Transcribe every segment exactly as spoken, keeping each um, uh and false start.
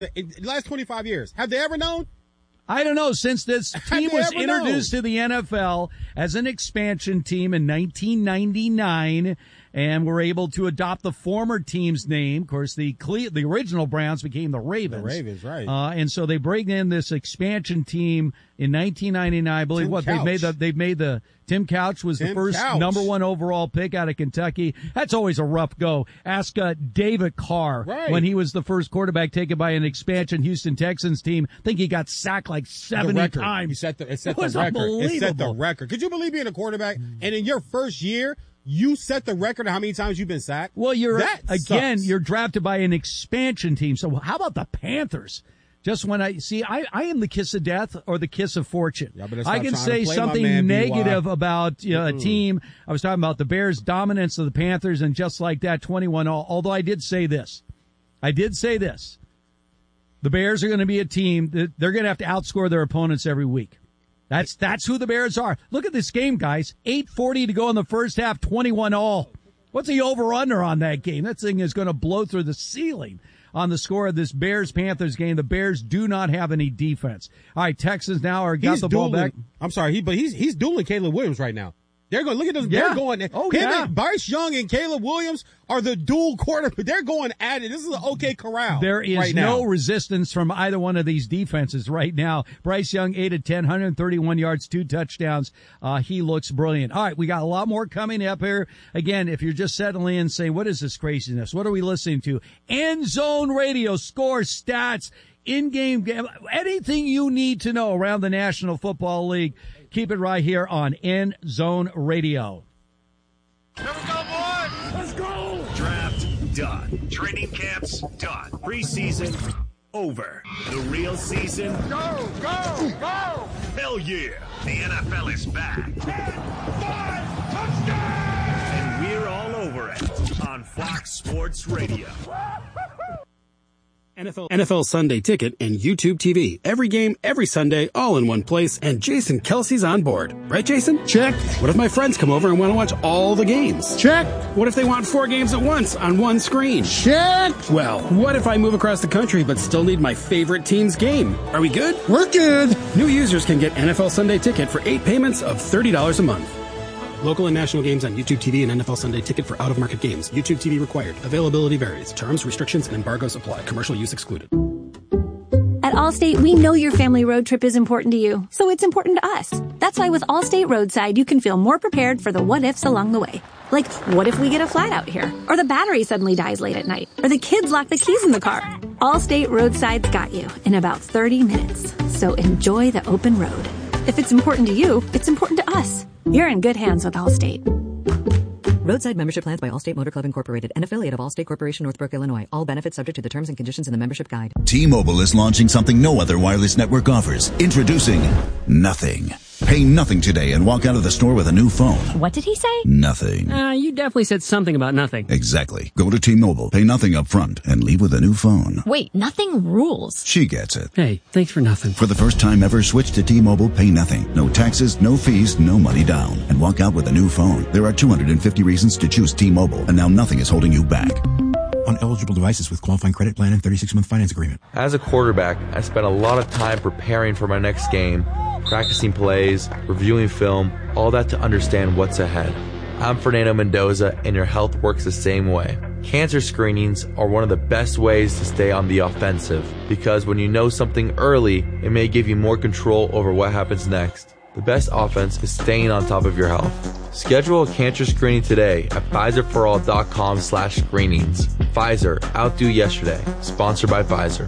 in the last twenty-five years? Have they ever known? I don't know. Since this team was introduced known? to the N F L as an expansion team in nineteen ninety-nine, and were able to adopt the former team's name. Of course, the Cle- the original Browns became the Ravens. The Ravens, right. Uh, and so they bring in this expansion team in nineteen ninety-nine. I believe Tim what Couch. they've made the, they've made the, Tim Couch was Tim the first Couch. number one overall pick out of Kentucky. That's always a rough go. Ask uh, David Carr right. when he was the first quarterback taken by an expansion Houston Texans team. I think he got sacked like seventy times. He set the, it set it was the record. unbelievable. It set the record. Could you believe being a quarterback and in your first year, you set the record of how many times you've been sacked? Well, you're that again, sucks. you're drafted by an expansion team. So how about the Panthers? Just when I see, I, I am the kiss of death or the kiss of fortune. Yeah, I can say something negative about you know, a team. I was talking about the Bears' dominance of the Panthers, and just like that, twenty-one all. Although I did say this, I did say this: the Bears are going to be a team that they're going to have to outscore their opponents every week. That's that's who the Bears are. Look at this game, guys. eight forty to go in the first half, twenty-one all. What's the over-under on that game? That thing is going to blow through the ceiling on the score of this Bears-Panthers game. The Bears do not have any defense. All right, Texans now are got he's the dueling, ball back. I'm sorry, he but he's he's dueling Caleb Williams right now. They're going, look at this. Yeah. They're going, oh, him yeah. and Bryce Young and Caleb Williams are the dual quarterback. They're going at it. This is an okay corral. There is right no now. resistance from either one of these defenses right now. Bryce Young, eight of ten, one hundred thirty-one yards, two touchdowns. Uh, he looks brilliant. All right, we got a lot more coming up here. Again, if you're just settling in, saying, what is this craziness? What are we listening to? End Zone Radio, scores, stats, in-game game, anything you need to know around the National Football League. Keep it right here on End Zone Radio. Here we go, boys! Let's go! Draft done. Training camps done. Preseason over. The real season. Go, go, go! Hell yeah! The N F L is back. ten, five, touchdown! And we're all over it on Fox Sports Radio. N F L, N F L Sunday Ticket and YouTube T V. Every game, every Sunday, all in one place, and Jason Kelsey's on board. Right, Jason? Check. What if my friends come over and want to watch all the games? Check. What if they want four games at once on one screen? Check. Well, what if I move across the country but still need my favorite team's game? Are we good? We're good. New users can get N F L Sunday Ticket for eight payments of thirty dollars a month. Local and national games on YouTube T V and N F L Sunday Ticket for out-of-market games. YouTube T V required. Availability varies. Terms, restrictions, and embargoes apply. Commercial use excluded. At Allstate, we know your family road trip is important to you, so it's important to us. That's why with Allstate Roadside, you can feel more prepared for the what-ifs along the way. Like, what if we get a flat out here? Or the battery suddenly dies late at night? Or the kids lock the keys in the car? Allstate Roadside's got you in about thirty minutes. So enjoy the open road. If it's important to you, it's important to us. You're in good hands with Allstate. Roadside membership plans by Allstate Motor Club Incorporated, an affiliate of Allstate Corporation, Northbrook, Illinois. All benefits subject to the terms and conditions in the membership guide. T-Mobile is launching something no other wireless network offers. Introducing Nothing. Pay nothing today and walk out of the store with a new phone. What did he say? Nothing. Uh, you definitely said something about nothing. Exactly. Go to T-Mobile, pay nothing up front, and leave with a new phone. Wait, nothing rules. She gets it. Hey, thanks for nothing. For the first time ever, switch to T-Mobile, pay nothing. No taxes, no fees, no money down. And walk out with a new phone. There are two hundred fifty reasons to choose T-Mobile, and now nothing is holding you back. On eligible devices with qualifying credit plan and thirty-six month finance agreement. As a quarterback, I spent a lot of time preparing for my next game, practicing plays, reviewing film, all that to understand what's ahead. I'm Fernando Mendoza, and your health works the same way. Cancer screenings are one of the best ways to stay on the offensive, because when you know something early, it may give you more control over what happens next. The best offense is staying on top of your health. Schedule a cancer screening today at Pfizer for all dot com slash screenings. Pfizer, outdo yesterday. Sponsored by Pfizer.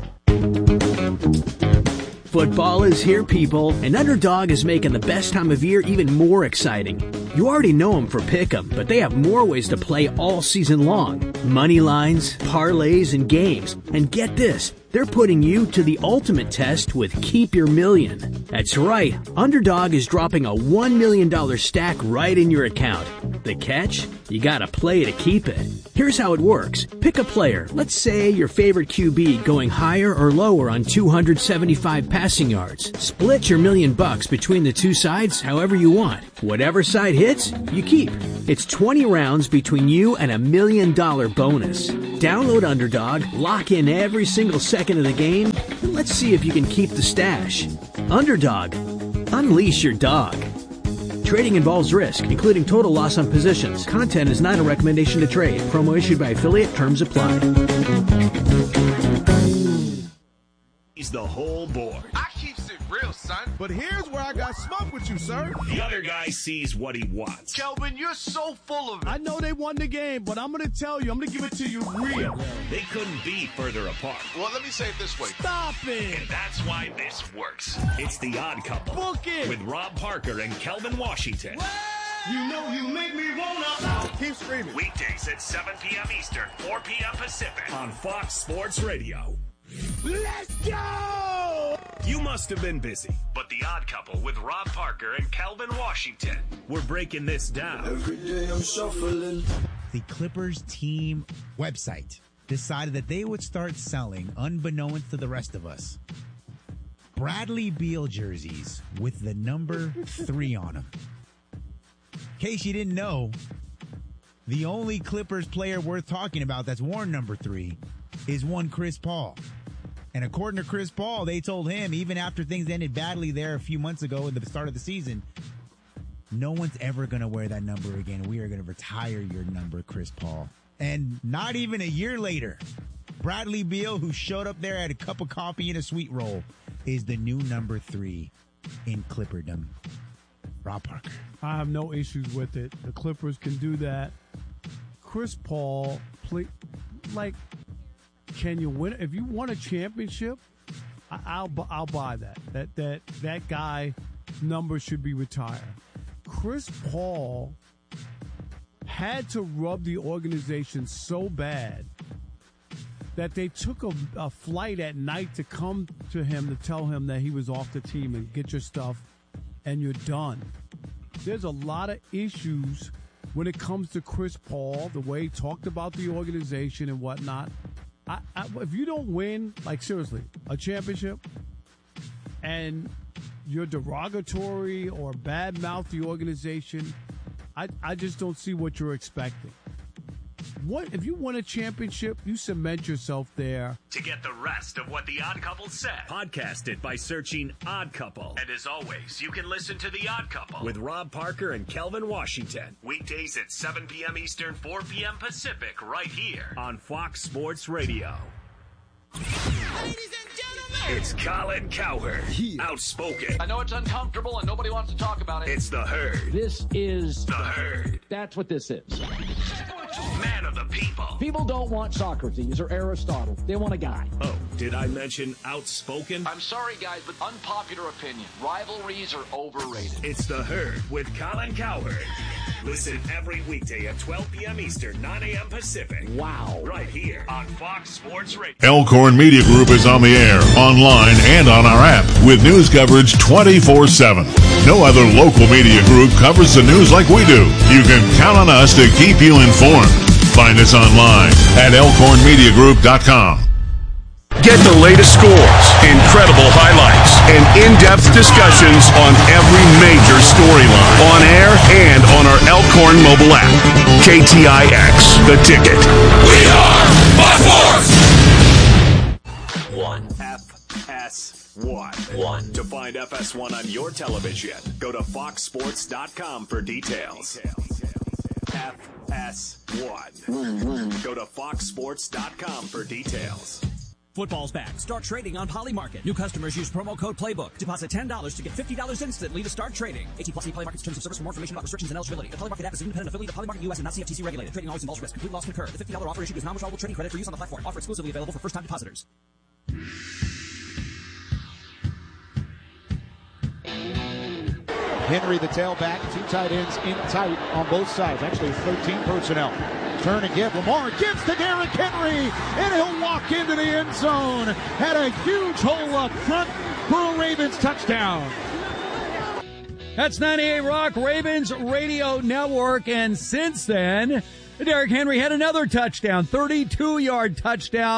Football is here, people, and Underdog is making the best time of year even more exciting. You already know them for Pick'em, but they have more ways to play all season long. Money lines, parlays, and games. And get this, they're putting you to the ultimate test with Keep Your Million. That's right, Underdog is dropping a one million dollars stack right in your account. The catch? You gotta play to keep it. Here's how it works. Pick a player, let's say your favorite Q B, going higher or lower on two hundred seventy-five passing yards. Split your million bucks between the two sides however you want. Whatever side hits hits, you keep. It's twenty rounds between you and a million dollar bonus. Download Underdog, lock in every single second of the game, and let's see if you can keep the stash. Underdog. Unleash your dog. Trading involves risk, including total loss on positions. Content is not a recommendation to trade. Promo issued by affiliate. Terms apply. He's the whole board. I keeps it real, son. But here's where I got smoke with you, sir. The other guy sees what he wants. Kelvin, you're so full of it. I know they won the game, but I'm going to tell you, I'm going to give it to you real. They couldn't be further apart. Well, let me say it this way. Stop it. And that's why this works. It's The Odd Couple. Book it. With Rob Parker and Kelvin Washington. You know you make me wanna. Keep screaming. Weekdays at seven p.m. Eastern, four p.m. Pacific on Fox Sports Radio. Let's go! You must have been busy, but The Odd Couple with Rob Parker and Kelvin Washington. We're breaking this down. Every day I'm shuffling. The Clippers team website decided that they would start selling, unbeknownst to the rest of us, Bradley Beal jerseys with the number three on them. In case you didn't know, the only Clippers player worth talking about that's worn number three is one Chris Paul. And according to Chris Paul, they told him, even after things ended badly there a few months ago at the start of the season, no one's ever going to wear that number again. We are going to retire your number, Chris Paul. And not even a year later, Bradley Beal, who showed up there at a cup of coffee and a sweet roll, is the new number three in Clipperdom. Rob Parker. I have no issues with it. The Clippers can do that. Chris Paul, play, like... Can you win? If you won a championship, I, I'll I'll buy that. That that that guy number should be retired. Chris Paul had to rub the organization so bad that they took a, a flight at night to come to him to tell him that he was off the team and get your stuff and you're done. There's a lot of issues when it comes to Chris Paul, the way he talked about the organization and whatnot. I, I, if you don't win, like seriously, a championship, and you're derogatory or badmouth the organization, I, I just don't see what you're expecting. What if you win a championship, you cement yourself there. To get the rest of what The Odd Couple said, podcast it by searching Odd Couple. And as always, you can listen to The Odd Couple with Rob Parker and Kelvin Washington. Weekdays at seven p.m. Eastern, four p.m. Pacific, right here on Fox Sports Radio. Ladies and gentlemen, it's Colin Cowherd, yeah. Outspoken. I know it's uncomfortable and nobody wants to talk about it. It's The Herd. This is The Herd. That's what this is. Man of the people. People don't want Socrates or Aristotle. They want a guy. Oh, did I mention outspoken? I'm sorry, guys, but unpopular opinion. Rivalries are overrated. It's The Herd with Colin Cowherd. Listen every weekday at twelve p.m. Eastern, nine a.m. Pacific. Wow. Right here on Fox Sports Radio. Elkhorn Media Group is on the air, online, and on our app with news coverage twenty-four seven. No other local media group covers the news like we do. You can count on us to keep you informed. Find us online at elkhorn media group dot com. Get the latest scores, incredible highlights, and in-depth discussions on every major storyline on air and on our Elkhorn mobile app. K T I X, The Ticket. We are by force! One. F S one. One. To find F S one on your television, go to fox sports dot com for details. F S one. Go to fox sports dot com for details. Football's back. Start trading on Polymarket. New customers use promo code PLAYBOOK. Deposit ten dollars to get fifty dollars instantly to start trading. eighteen plus Polymarket's terms of service. For more information about restrictions and eligibility. The Polymarket app is an independent affiliate of Polymarket U S and not C F T C regulated. Trading always involves risk. Complete loss concurred. The fifty dollars offer issued is non-withdrawable trading credit for use on the platform. Offer exclusively available for first-time depositors. Henry, the tailback, two tight ends in tight on both sides. Actually, thirteen personnel. Turn and give. Lamar gives to Derrick Henry, and he'll walk into the end zone. Had a huge hole up front for a Ravens touchdown. That's ninety-eight Rock, Ravens Radio Network, and since then, Derrick Henry had another touchdown, thirty-two yard touchdown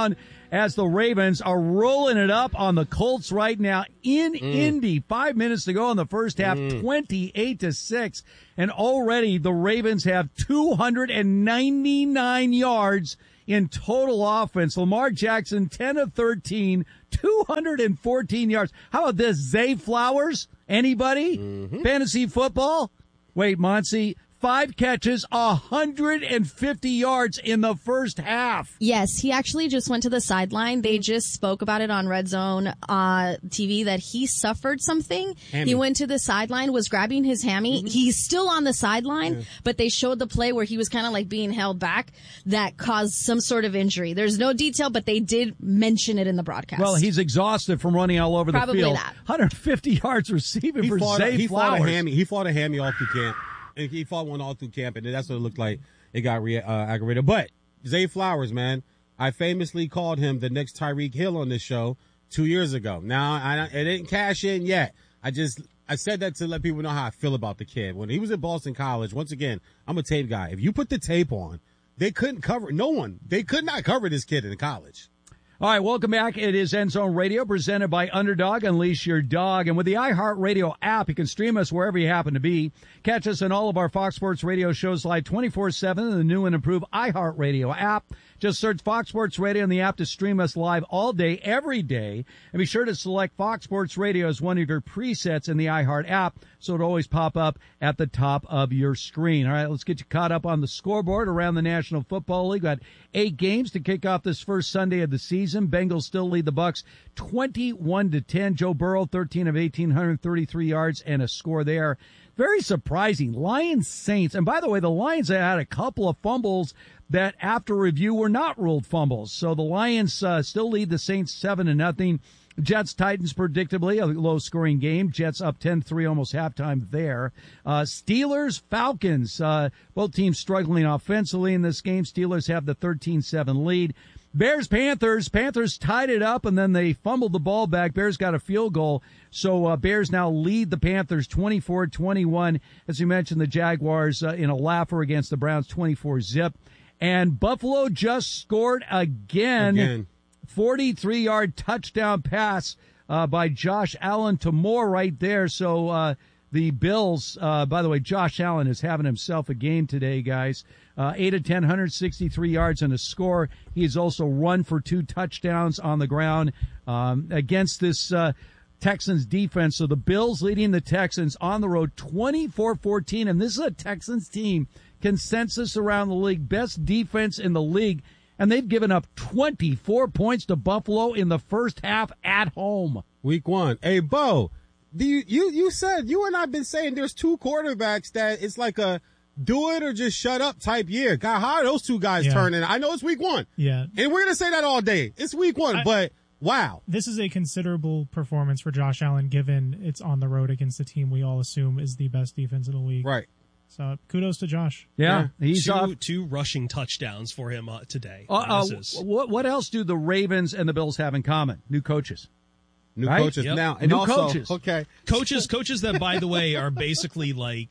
as the Ravens are rolling it up on the Colts right now in Mm. Indy. Five minutes to go in the first half, Mm. twenty-eight to six. And already the Ravens have two hundred ninety-nine yards in total offense. Lamar Jackson, ten of thirteen, two hundred fourteen yards. How about this? Zay Flowers? Anybody? Mm-hmm. Fantasy football? Wait, Monty. Five catches, one hundred fifty yards in the first half. Yes, he actually just went to the sideline. They just spoke about it on Red Zone uh, T V that he suffered something. Hammy. He went to the sideline, was grabbing his hammy. Mm-hmm. He's still on the sideline, Yeah. but they showed the play where he was kind of like being held back that caused some sort of injury. There's no detail, but they did mention it in the broadcast. Well, he's exhausted from running all over Probably the field. that. one hundred fifty yards receiving He for fought, Zay he Flowers. fought a hammy. He fought a hammy all through camp. And he fought one all through camp, and that's what it looked like. It got re- uh, aggravated. But Zay Flowers, man, I famously called him the next Tyreek Hill on this show two years ago. Now, I, it didn't cash in yet. I just I said that to let people know how I feel about the kid. When he was at Boston College, once again, I'm a tape guy. If you put the tape on, they couldn't cover no one. They could not cover this kid in college. All right, welcome back. It is End Zone Radio, presented by Underdog. Unleash your dog. And with the iHeartRadio app, you can stream us wherever you happen to be. Catch us on all of our Fox Sports Radio shows live twenty-four seven in the new and improved iHeartRadio app. Just search Fox Sports Radio in the app to stream us live all day, every day. And be sure to select Fox Sports Radio as one of your presets in the iHeart app, so it'll always pop up at the top of your screen. All right, let's get you caught up on the scoreboard around the National Football League. Got eight games to kick off this first Sunday of the season. Bengals still lead the Bucs twenty-one to ten. Joe Burrow, thirteen of eighteen, one hundred thirty-three yards and a score there. Very surprising. Lions Saints. And by the way, the Lions had a couple of fumbles that after review were not ruled fumbles. So the Lions uh, still lead the Saints seven to nothing. Jets Titans, predictably a low scoring game. Jets up ten three, almost halftime there. Uh, Steelers Falcons, uh, both teams struggling offensively in this game. Steelers have the thirteen seven lead. Bears Panthers, Panthers tied it up and then they fumbled the ball back. Bears got a field goal. So uh, Bears now lead the Panthers twenty-four twenty-one. As we mentioned, the Jaguars uh, in a laugher against the Browns twenty-four zip. And Buffalo just scored again. Again. forty-three yard touchdown pass uh, by Josh Allen to Moore right there. So uh, the Bills, uh, by the way, Josh Allen is having himself a game today, guys. Uh, eight of ten, one hundred sixty-three yards and a score. He has also run for two touchdowns on the ground um, against this uh, Texans defense. So the Bills leading the Texans on the road twenty-four fourteen. And this is a Texans team, consensus around the league, best defense in the league. And they've given up twenty-four points to Buffalo in the first half at home. Week one. Hey, Bo, do you, you, you said, you and I have been saying there's two quarterbacks that it's like a do it or just shut up type year. God, how are those two guys Yeah. turning? I know it's week one. Yeah. And we're going to say that all day. It's week one, I- but wow. This is a considerable performance for Josh Allen, given it's on the road against a team we all assume is the best defense in the league. Right. So kudos to Josh. Yeah, he's two, off. two rushing touchdowns for him uh, today. Uh, uh, This is- what, what else do the Ravens and the Bills have in common? New coaches. New Right? coaches Yep. now. And New also, coaches. okay. coaches, coaches that, by the way, are basically like.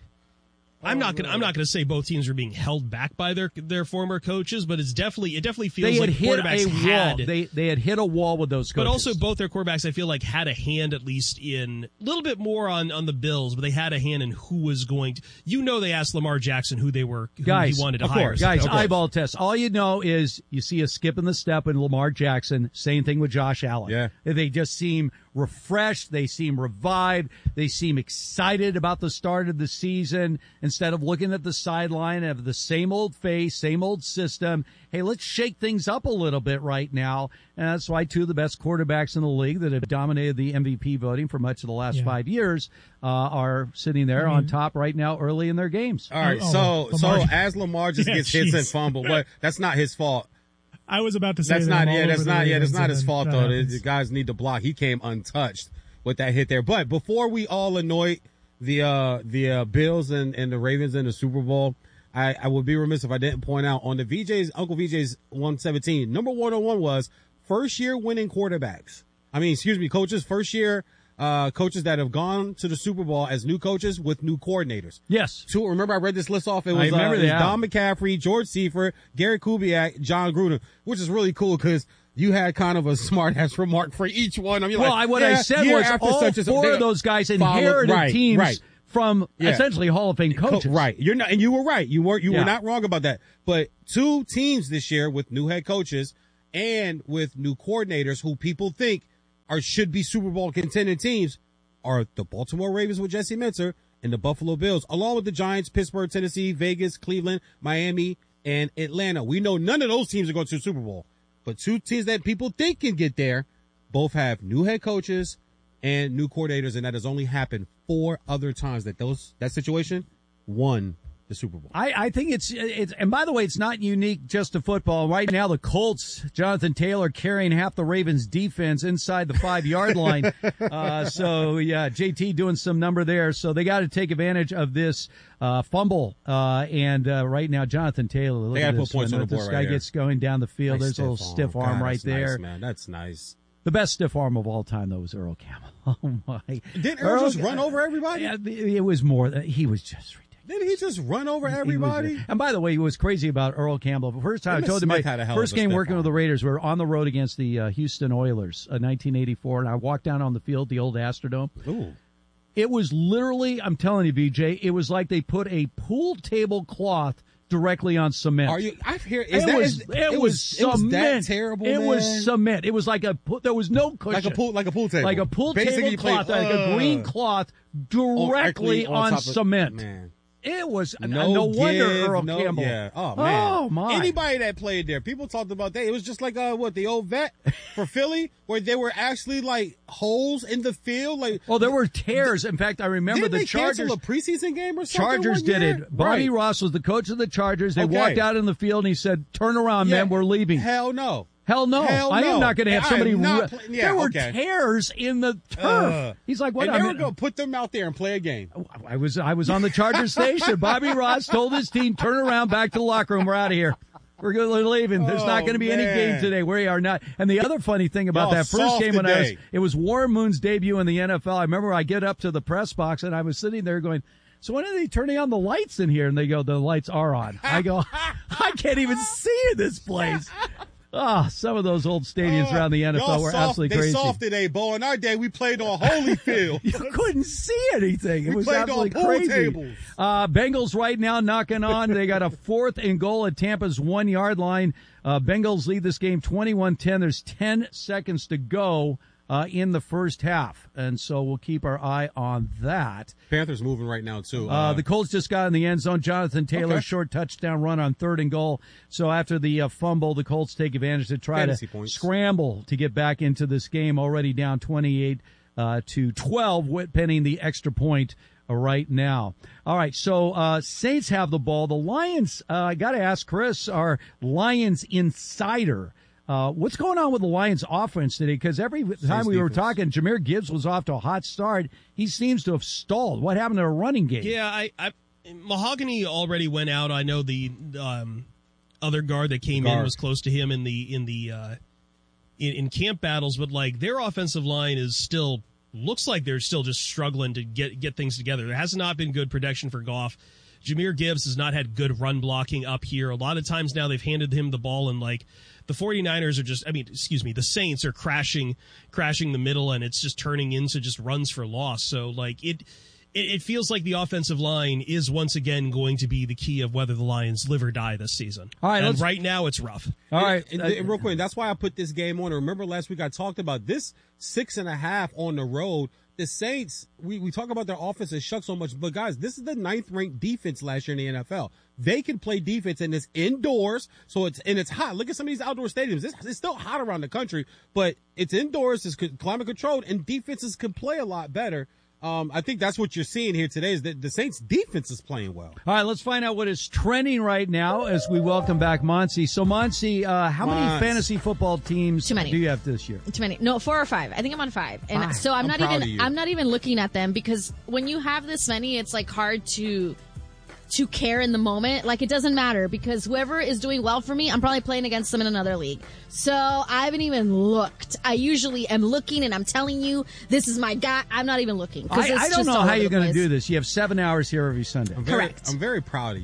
I'm not gonna. I'm not gonna say both teams are being held back by their their former coaches, but it's definitely it definitely feels They like had hit quarterbacks a wall. had. They they had hit a wall with those coaches. But also, both their quarterbacks, I feel like, had a hand at least in a little bit more on, on the Bills, but they had a hand in who was going to. You know, they asked Lamar Jackson who they were, who guys, he wanted to of hire. course, guys, Of course. eyeball test. All you know is you see a skip in the step in Lamar Jackson. Same thing with Josh Allen. Yeah. They just seem refreshed. They seem revived. They seem excited about the start of the season instead of looking at the sideline of the same old face, same old system. Hey, let's shake things up a little bit right now. And that's why two of the best quarterbacks in the league that have dominated the M V P voting for much of the last Yeah. five years uh, are sitting there I on mean- top right now early in their games. All right. Oh, so, Lamar- so as Lamar just Yeah, gets hits and jeez. fumble, what, that's not his fault. I was about to say That's that not, I'm all yeah, that's over the not, yeah, that's Ravens, not his and fault then though. that The, happens. the guys need to block. He came untouched with that hit there. But before we all anoint the, uh, the, uh, Bills and, and the Ravens in the Super Bowl, I, I would be remiss if I didn't point out on the V J's, Uncle V J's one seventeen, number one oh one was first year winning quarterbacks. I mean, excuse me, coaches, first year, uh, coaches that have gone to the Super Bowl as new coaches with new coordinators. Yes. Two, remember I read this list off? It was, I remember uh, it was that. Don McCaffrey, George Seifert, Gary Kubiak, John Gruden, which is really cool because you had kind of a smart ass remark for each one. I mean, well, like, I, what yeah, I said was all such as, four they, of those guys followed, inherited right, teams right. from Yeah. essentially Hall of Fame coaches. Right. You're not, and you were right. You were, you Yeah. were not wrong about that. But two teams this year with new head coaches and with new coordinators who people think are, should be Super Bowl contending teams are the Baltimore Ravens with Jesse Minter and the Buffalo Bills, along with the Giants, Pittsburgh, Tennessee, Vegas, Cleveland, Miami, and Atlanta. We know none of those teams are going to the Super Bowl, but two teams that people think can get there both have new head coaches and new coordinators, and that has only happened four other times that those that situation won the Super Bowl. I, I think it's it's and by the way, it's not unique just to football. Right now, the Colts, Jonathan Taylor carrying half the Ravens defense inside the five yard line. Uh, so yeah, J T doing some number there. So they got to take advantage of this uh, fumble. Uh, and uh, right now, Jonathan Taylor. Look They at gotta this put points one. on the board This right guy here. gets going down the field. Nice There's a little stiff stiff arm. arm God, right that's there, nice, man. That's nice. The best stiff arm of all time, though, was Earl Campbell. Oh my! Didn't Earl just run over everybody? Yeah, it was more. He was just. Didn't he just run over everybody? Was, and by the way, what was crazy about Earl Campbell, the first time Dennis I told him Smith my had a hell first of a game stiff working arm. with the Raiders, we were on the road against the uh, Houston Oilers, uh, nineteen eighty-four, and I walked down on the field, the old Astrodome. Ooh. It was literally, I'm telling you, B J, it was like they put a pool table cloth directly on cement. Are you? I hear. Is it, that, was, is, it, it was was cement. It was that terrible. It man? was cement. It was like a there was no cushion. like a pool, like a pool table, like a pool Basically, you tablecloth, played, like a uh, green cloth directly on on, top of- cement. Man. It was No, no wonder give, Earl no, Campbell. Yeah. Oh man. Oh my. Anybody that played there, people talked about that. It was just like uh what the old vet for Philly, where there were actually like holes in the field. Like Oh, there were tears. In fact, I remember didn't the they Chargers. cancel a preseason game or something? Chargers one did year? it. Bobby Right. Ross was the coach of the Chargers. They Okay. walked out in the field and he said, "Turn around, Yeah. man. We're leaving." Hell no. Hell no. Hell I am no. not going to have I somebody. am not ru- pla- yeah, there were okay. tears in the turf. Uh, He's like, "What?" And I they mean, were going to put them out there and play a game. I was I was on the Chargers station. Bobby Ross told his team, "Turn around, back to the locker room. We're out of here. We're going to leaving. There's not Oh, going to be any man. game today. We are not." And the other funny thing about Y'all that first soft game when I was, today. it was Warren Moon's debut in the N F L. I remember I get up to the press box and I was sitting there going, "So when are they turning on the lights in here?" And they go, "The lights are on." I go, "I can't even see in this place." Ah, some of those old stadiums Uh, around the N F L y'all were soft, absolutely they crazy. soft today, Bo. In our day, we played on Holyfield. You couldn't see anything. It We was played on absolutely pool crazy. tables. Uh, Bengals right now knocking on. They got a fourth and goal at Tampa's one-yard line. Uh, Bengals lead this game twenty-one ten. There's ten seconds to go uh, in the first half, and so we'll keep our eye on that. Panthers moving right now, too. Uh, the Colts just got in the end zone. Jonathan Taylor, Okay. short touchdown run on third and goal. So after the uh, fumble, the Colts take advantage to try Fantasy to points. scramble to get back into this game. Already down twenty-eight uh, to twelve, with penning the extra point uh, right now. All right, so uh, Saints have the ball. The Lions, uh, I got to ask Chris, our Lions insider, Uh, what's going on with the Lions offense today? Because every time we were talking, Jahmyr Gibbs was off to a hot start. He seems to have stalled. What happened to a running game? Yeah, I, I Mahogany already went out. I know the um, other guard that came Guard. in was close to him in the in the uh, in, in camp battles, but like their offensive line is still looks like they're still just struggling to get get things together. There has not been good protection for Goff. Jahmyr Gibbs has not had good run blocking up here. A lot of times now they've handed him the ball and like the 49ers are just, I mean, excuse me, the Saints are crashing, crashing the middle and it's just turning into just runs for loss. So like it, it, it feels like the offensive line is once again going to be the key of whether the Lions live or die this season. All right, and let's- right now it's rough. All right. And, and, and real quick, that's why I put this game on. Remember last week I talked about this six and a half on the road. The Saints, we, we talk about their offense and shuck so much, but guys, this is the ninth ranked defense last year in the N F L. They can play defense and it's indoors, so it's, and it's hot. Look at some of these outdoor stadiums. It's, it's still hot around the country, but it's indoors, it's climate controlled, and defenses can play a lot better. Um, I think that's what you're seeing here today is that the Saints defense is playing well. All right, let's find out what is trending right now as we welcome back Monty. So, Monty, uh, how many Mons. fantasy football teams Too many. do you have this year? Too many. No, four or five. I think I'm on five. And Five. so I'm, I'm not proud of even you. I'm not even looking at them because when you have this many, it's like hard to to care in the moment. Like it doesn't matter because whoever is doing well for me, I'm probably playing against them in another league. So I haven't even looked. I usually am looking and I'm telling you this is my guy. I'm not even looking. 'cause I, it's I don't just know all how over you're the going to place. do this. You have seven hours here every Sunday. I'm very, Correct. I'm very proud of you.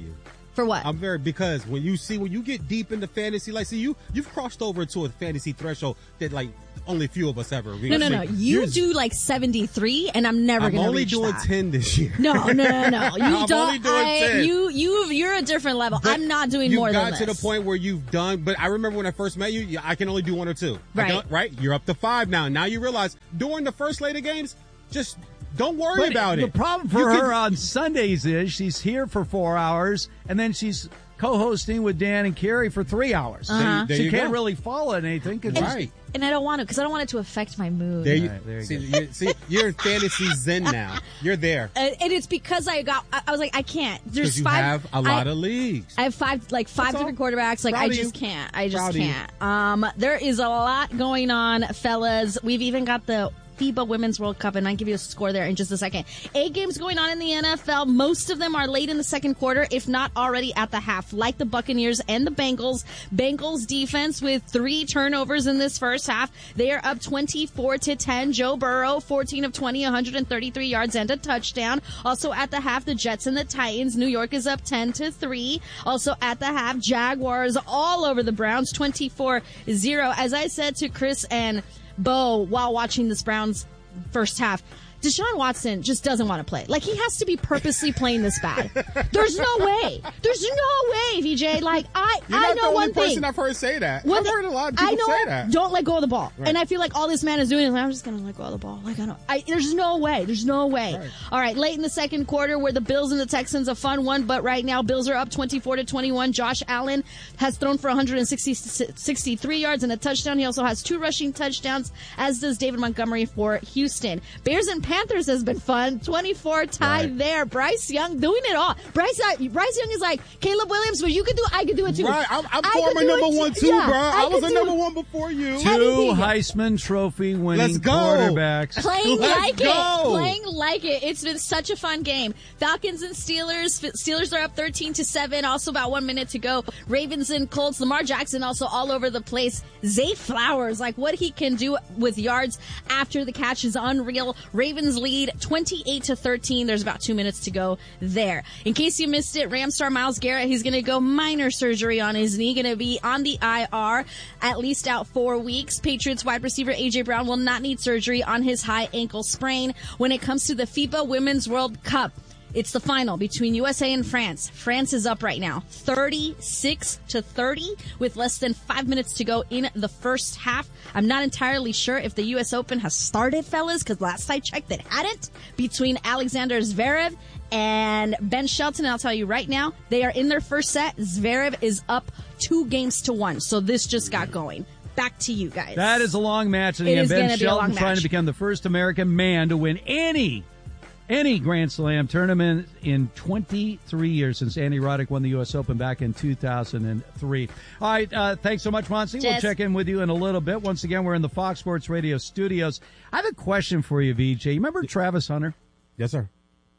For what? I'm very, because when you see, when you get deep into fantasy, like, see, you, you've crossed over to a fantasy threshold that, like, only a few of us ever reach. No, no, no. You do like seventy-three, and I'm never going to reach that. I'm only doing ten this year. No, no, no, no. You I'm don't, only doing I, ten. You, you, you're a different level. But I'm not doing you've more than got this. to the point where you've done, but I remember when I first met you, I can only do one or two. I Right. can- right? You're up to five now. Now you realize during the first slate of games, just don't worry But about the it. The problem for You her can- on Sundays is she's here for four hours, and then she's co-hosting with Dan and Carrie for three hours. Uh-huh. So There she you can't go. really follow anything. 'Cause And, and I don't want to, because I don't want it to affect my mood. There you, Right, there you see, go. you, see, you're in fantasy zen now. You're there. Uh, and it's because I got, I, I was like, I can't. There's Because you five. have a lot I, of leagues. I have five, like five That's different quarterbacks. Like, Proud I of just you. can't. I just Proud of you. can't. Um, there is a lot going on, fellas. We've even got the FIBA Women's World Cup, and I'll give you a score there in just a second. Eight games going on in the N F L. Most of them are late in the second quarter, if not already at the half, like the Buccaneers and the Bengals. Bengals defense with three turnovers in this first half. They are up twenty-four to ten. Joe Burrow, fourteen of twenty, one hundred thirty-three yards and a touchdown. Also at the half, the Jets and the Titans. New York is up ten to three. Also at the half, Jaguars all over the Browns, twenty-four zero. As I said to Chris and Bo while watching this Browns first half, Deshaun Watson just doesn't want to play. Like, he has to be purposely playing this bad. There's no way. There's no way, V J. Like, I, You're I not know the only one person thing. I've heard say that. When I've the- heard a lot of I people know, say that. don't let go of the ball. Right. And I feel like all this man is doing is, I'm just going to let go of the ball. Like, I don't, I, there's no way. There's no way. Right. All right, late in the second quarter, where the Bills and the Texans, a fun one, but right now, Bills are up twenty-four to twenty-one. Josh Allen has thrown for one hundred sixty-three yards and a touchdown. He also has two rushing touchdowns, as does David Montgomery for Houston. Bears and Panthers has been fun. twenty-four tie Right. there. Bryce Young doing it all. Bryce, uh, Bryce Young is like, Caleb Williams, what you could do, I could do it too. Right, I'm, I'm I could former do number it one too. too, Yeah, bro. I, was could a do- number one before you. Two Anything. Heisman Trophy winning Let's go. quarterbacks. Playing Let's like go. it. Playing like it. It's been such a fun game. Falcons and Steelers. F- Steelers are up thirteen to seven. Also about one minute to go. Ravens and Colts. Lamar Jackson also all over the place. Zay Flowers, like what he can do with yards after the catch is unreal. Ravens lead twenty-eight to thirteen. There's about two minutes to go there. In case you missed it, Ram star Myles Garrett, he's going to go minor surgery on his knee. Going to be on the I R, at least out four weeks. Patriots wide receiver A J Brown will not need surgery on his high ankle sprain. When it comes to the FIBA Women's World Cup, it's the final between U S A and France. France is up right now, thirty-six to thirty, with less than five minutes to go in the first half. I'm not entirely sure if the U S Open has started, fellas, because last I checked it hadn't, between Alexander Zverev and Ben Shelton. And I'll tell you right now, they are in their first set. Zverev is up two games to one, so this just got going. Back to you guys. That is a long match. And It again, is Ben gonna be a Shelton long trying match. to become the first American man to win any any Grand Slam tournament in twenty-three years since Andy Roddick won the U S Open back in two thousand three. All right, uh, thanks so much, Monty. We'll Jess. check in with you in a little bit. Once again, we're in the Fox Sports Radio studios. I have a question for you, V J. You remember Travis Hunter? Yes, sir.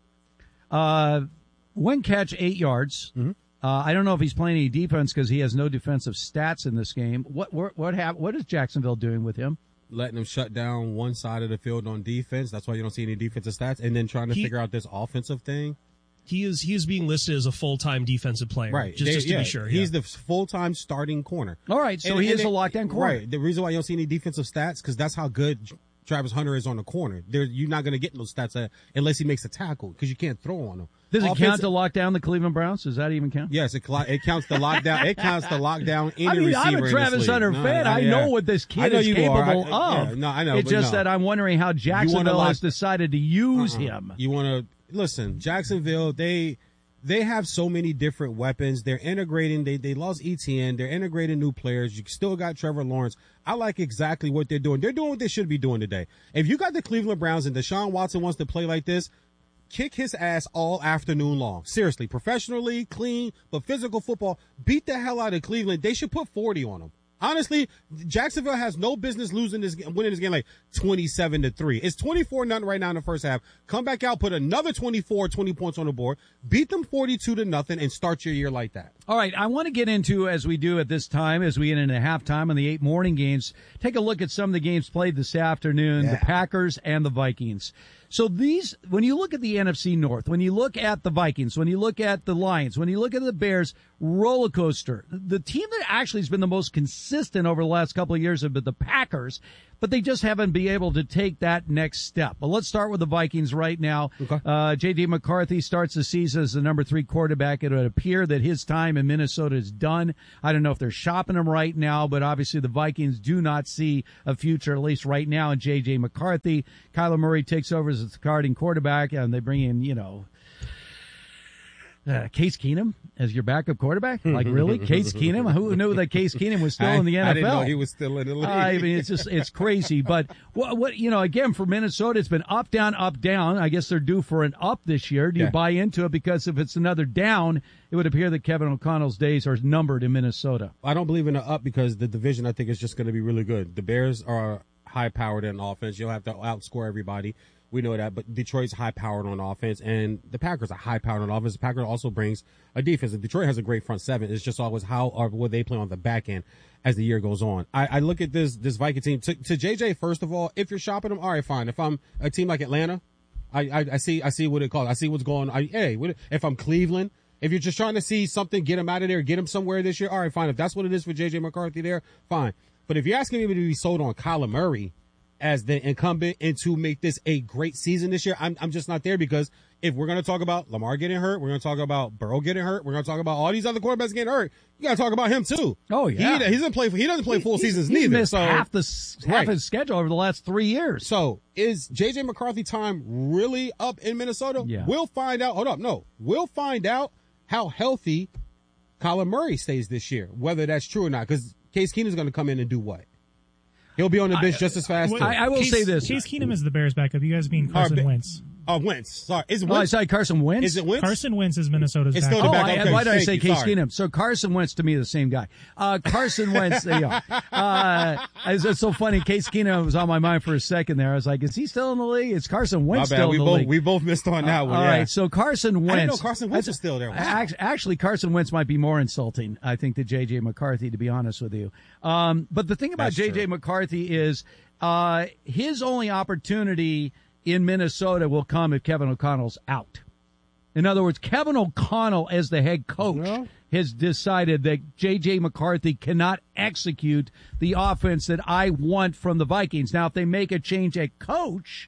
Uh, one catch, eight yards. Mm-hmm. Uh, I don't know if he's playing any defense because he has no defensive stats in this game. What what what, hap- what is Jacksonville doing with him? Letting them shut down one side of the field on defense. That's why you don't see any defensive stats. And then trying to He- figure out this offensive thing. He is he is being listed as a full time defensive player, Right. Just, They- just to yeah, be sure, He's yeah. the full time starting corner. All right, so he is a lockdown corner. Right. The reason why you don't see any defensive stats, because that's how good Travis Hunter is on the corner. There, you're not going to get those stats uh, unless he makes a tackle, because you can't throw on him. Does it Offensive- count to lock down the Cleveland Browns? Does that even count? Yes, it, cl- it counts the lockdown. It counts the lockdown any I mean, receiver I'm in a this Travis league. Hunter No, fan. no, I yeah. know what this I kid know is you capable are. I- of. yeah, no, I know. It's but just no. that I'm wondering how Jacksonville lock- has decided to use Uh-uh. him. You want to listen, Jacksonville. They they have so many different weapons. They're integrating. They they lost E T N. They're integrating new players. You still got Trevor Lawrence. I like exactly what they're doing. They're doing what they should be doing today. If you got the Cleveland Browns and Deshaun Watson wants to play like this, kick his ass all afternoon long. Seriously, professionally, clean, but physical football. Beat the hell out of Cleveland. They should put forty on them. Honestly, Jacksonville has no business losing this, winning this game like twenty-seven to three. It's twenty-four nothing right now in the first half. Come back out, put another twenty-four, twenty points on the board, beat them forty-two to nothing, and start your year like that. All right, I want to get into, as we do at this time, as we get into halftime on the eight morning games, take a look at some of the games played this afternoon, Yeah. the Packers and the Vikings. So these, when you look at the N F C North, when you look at the Vikings, when you look at the Lions, when you look at the Bears, roller coaster. The team that actually has been the most consistent over the last couple of years have been the Packers, but they just haven't been able to take that next step. But let's start with the Vikings right now. Okay. Uh, J J McCarthy starts the season as the number three quarterback. It would appear that his time in Minnesota is done. I don't know if they're shopping him right now, but obviously the Vikings do not see a future, at least right now, in J J McCarthy. Kyler Murray takes over as the starting quarterback, and they bring in, you know, Uh, Case Keenum as your backup quarterback? Like, really? Case Keenum? Who knew that Case Keenum was still I, in the N F L? I didn't know he was still in the league. I mean, it's just, it's crazy. But what, what, you know, again, for Minnesota, it's been up, down, up, down. I guess they're due for an up this year. Do you Yeah. buy into it? Because if it's another down, it would appear that Kevin O'Connell's days are numbered in Minnesota. I don't believe in an up because the division, I think, is just going to be really good. The Bears are high-powered in offense. You'll have to outscore everybody. We know that, but Detroit's high-powered on offense, and the Packers are high-powered on offense. The Packers also brings a defense. And Detroit has a great front seven. It's just always how or will they play on the back end as the year goes on. I, I look at this this Viking team. To, to J J, first of all, if you're shopping them, all right, fine. If I'm a team like Atlanta, I, I, I see I see what it calls. I see what's going on. I, hey, what, if I'm Cleveland, if you're just trying to see something, get him out of there, get him somewhere this year, all right, fine. If that's what it is for J J McCarthy there, fine. But if you're asking me to be sold on Kyler Murray as the incumbent and to make this a great season this year, I'm I'm just not there, because if we're going to talk about Lamar getting hurt, we're going to talk about Burrow getting hurt, we're going to talk about all these other quarterbacks getting hurt, you got to talk about him too. Oh yeah, he, he doesn't play. He doesn't play full he, seasons he neither. Missed so half the half right. his schedule over the last three years. So is J J McCarthy time really up in Minnesota? Yeah. We'll find out. Hold up, no, we'll find out how healthy Kyler Murray stays this year, whether that's true or not. Because Case Keenum's going to come in and do what? He'll be on the bench I, just as fast. Well, too. I, I will Case, say this: Case Keenum is the Bears' backup. You guys mean Carson Our, Wentz? Oh, Wentz. Sorry, is it Oh, I Wentz? said Carson Wentz. Is it Wentz? Carson Wentz is Minnesota's It's backup. still the Oh, backup. I, Okay, why did I thank say you, Case sorry. Keenum? So Carson Wentz, to me, the same guy. Uh, Carson Wentz, yeah. Uh, it's, it's so funny. Case Keenum was on my mind for a second there. I was like, is he still in the league? Is Carson Wentz My bad. still We in the both league? we both missed on that Uh, one. all yeah. right, so Carson Wentz. I didn't know Carson Wentz was still there. Wow. Actually, actually, Carson Wentz might be more insulting, I think, to J J McCarthy, to be honest with you. Um, but the thing about That's J J true. McCarthy is uh, his only opportunity in Minnesota will come if Kevin O'Connell's out. In other words, Kevin O'Connell, as the head coach, No. has decided that J J McCarthy cannot execute the offense that I want from the Vikings. Now, if they make a change at coach,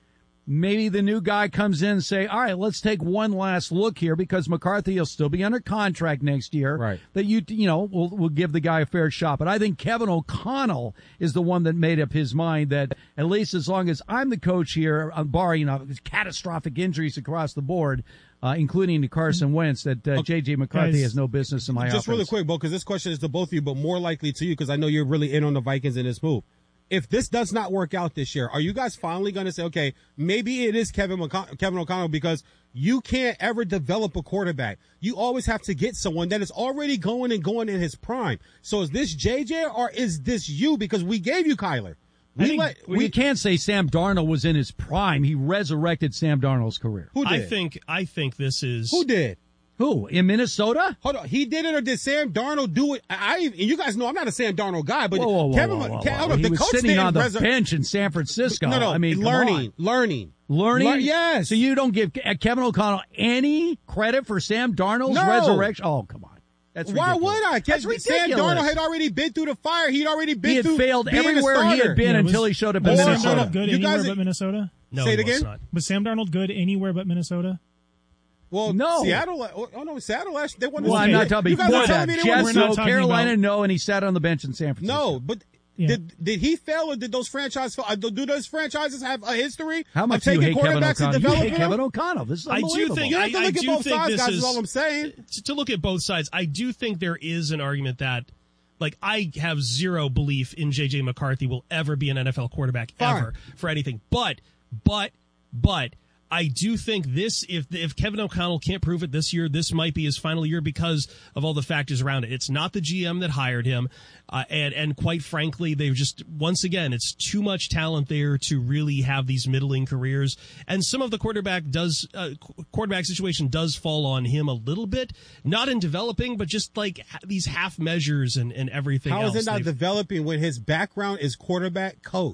maybe the new guy comes in and say, all right, let's take one last look here, because McCarthy will still be under contract next year. Right. That you, you know, will will give the guy a fair shot. But I think Kevin O'Connell is the one that made up his mind that at least as long as I'm the coach here, uh, barring, you know, catastrophic injuries across the board, uh, including to Carson Wentz, that uh, J J McCarthy Guys, has no business in my Just offense. really quick, Bo, because this question is to both of you, but more likely to you, because I know you're really in on the Vikings in this move. If this does not work out this year, are you guys finally going to say, okay, maybe it is Kevin McCon- Kevin O'Connell, because you can't ever develop a quarterback. You always have to get someone that is already going and going in his prime. So is this J J or is this you? Because we gave you Kyler. I We think, let well, we you can't say Sam Darnold was in his prime. He resurrected Sam Darnold's career. who did? I think I think this is who did? Who? In Minnesota? Hold on, he did it or did Sam Darnold do it? I, I and you guys know I'm not a Sam Darnold guy, but Whoa, whoa, whoa, Kevin, whoa, whoa, Ke- whoa. hold on, He the was coach sitting didn't on the resur- bench in San Francisco. No, no, I mean, come learning, on. learning, Learning? Lear- yes. So you don't give Ke- Kevin O'Connell any credit for Sam Darnold's No. resurrection? Oh, come on. That's Why ridiculous. would I? That's Sam ridiculous. Darnold had already been through the fire. He'd already been He had through failed being a everywhere he starter. had been Yeah, until was- he showed up in was Sam Minnesota. Darnold good You anywhere guys- but Minnesota? no, Say it he was again? not. Was Sam Darnold good anywhere but Minnesota? Well, No. Seattle. Oh no, Seattle. Last, they won. the Well, I'm Super- not talking You guys before are telling that. me they Jets, won We're the not no. talking Carolina, about- no, and he sat on the bench in San Francisco. No, but Yeah. did did he fail or did those franchises fail? Uh, Do do those franchises have a history How much of do you taking hate Kevin quarterbacks and O'Connell? You developing hate Kevin them? O'Connell. This is I do unbelievable. think You have to I, look I at do both think sides, this guys. is, Is all I'm saying. to look at both sides. I do think there is an argument that, like, I have zero belief in J J McCarthy will ever be an N F L quarterback Fine. ever for anything. But, but, but. I do think this, if if Kevin O'Connell can't prove it this year, this might be his final year because of all the factors around it. It's not the G M that hired him, uh, and and quite frankly, they've just, once again, it's too much talent there to really have these middling careers. And some of the quarterback does uh, quarterback situation does fall on him a little bit, not in developing, but just like these half measures and and everything How else. is it not They've- developing when his background is quarterback coach?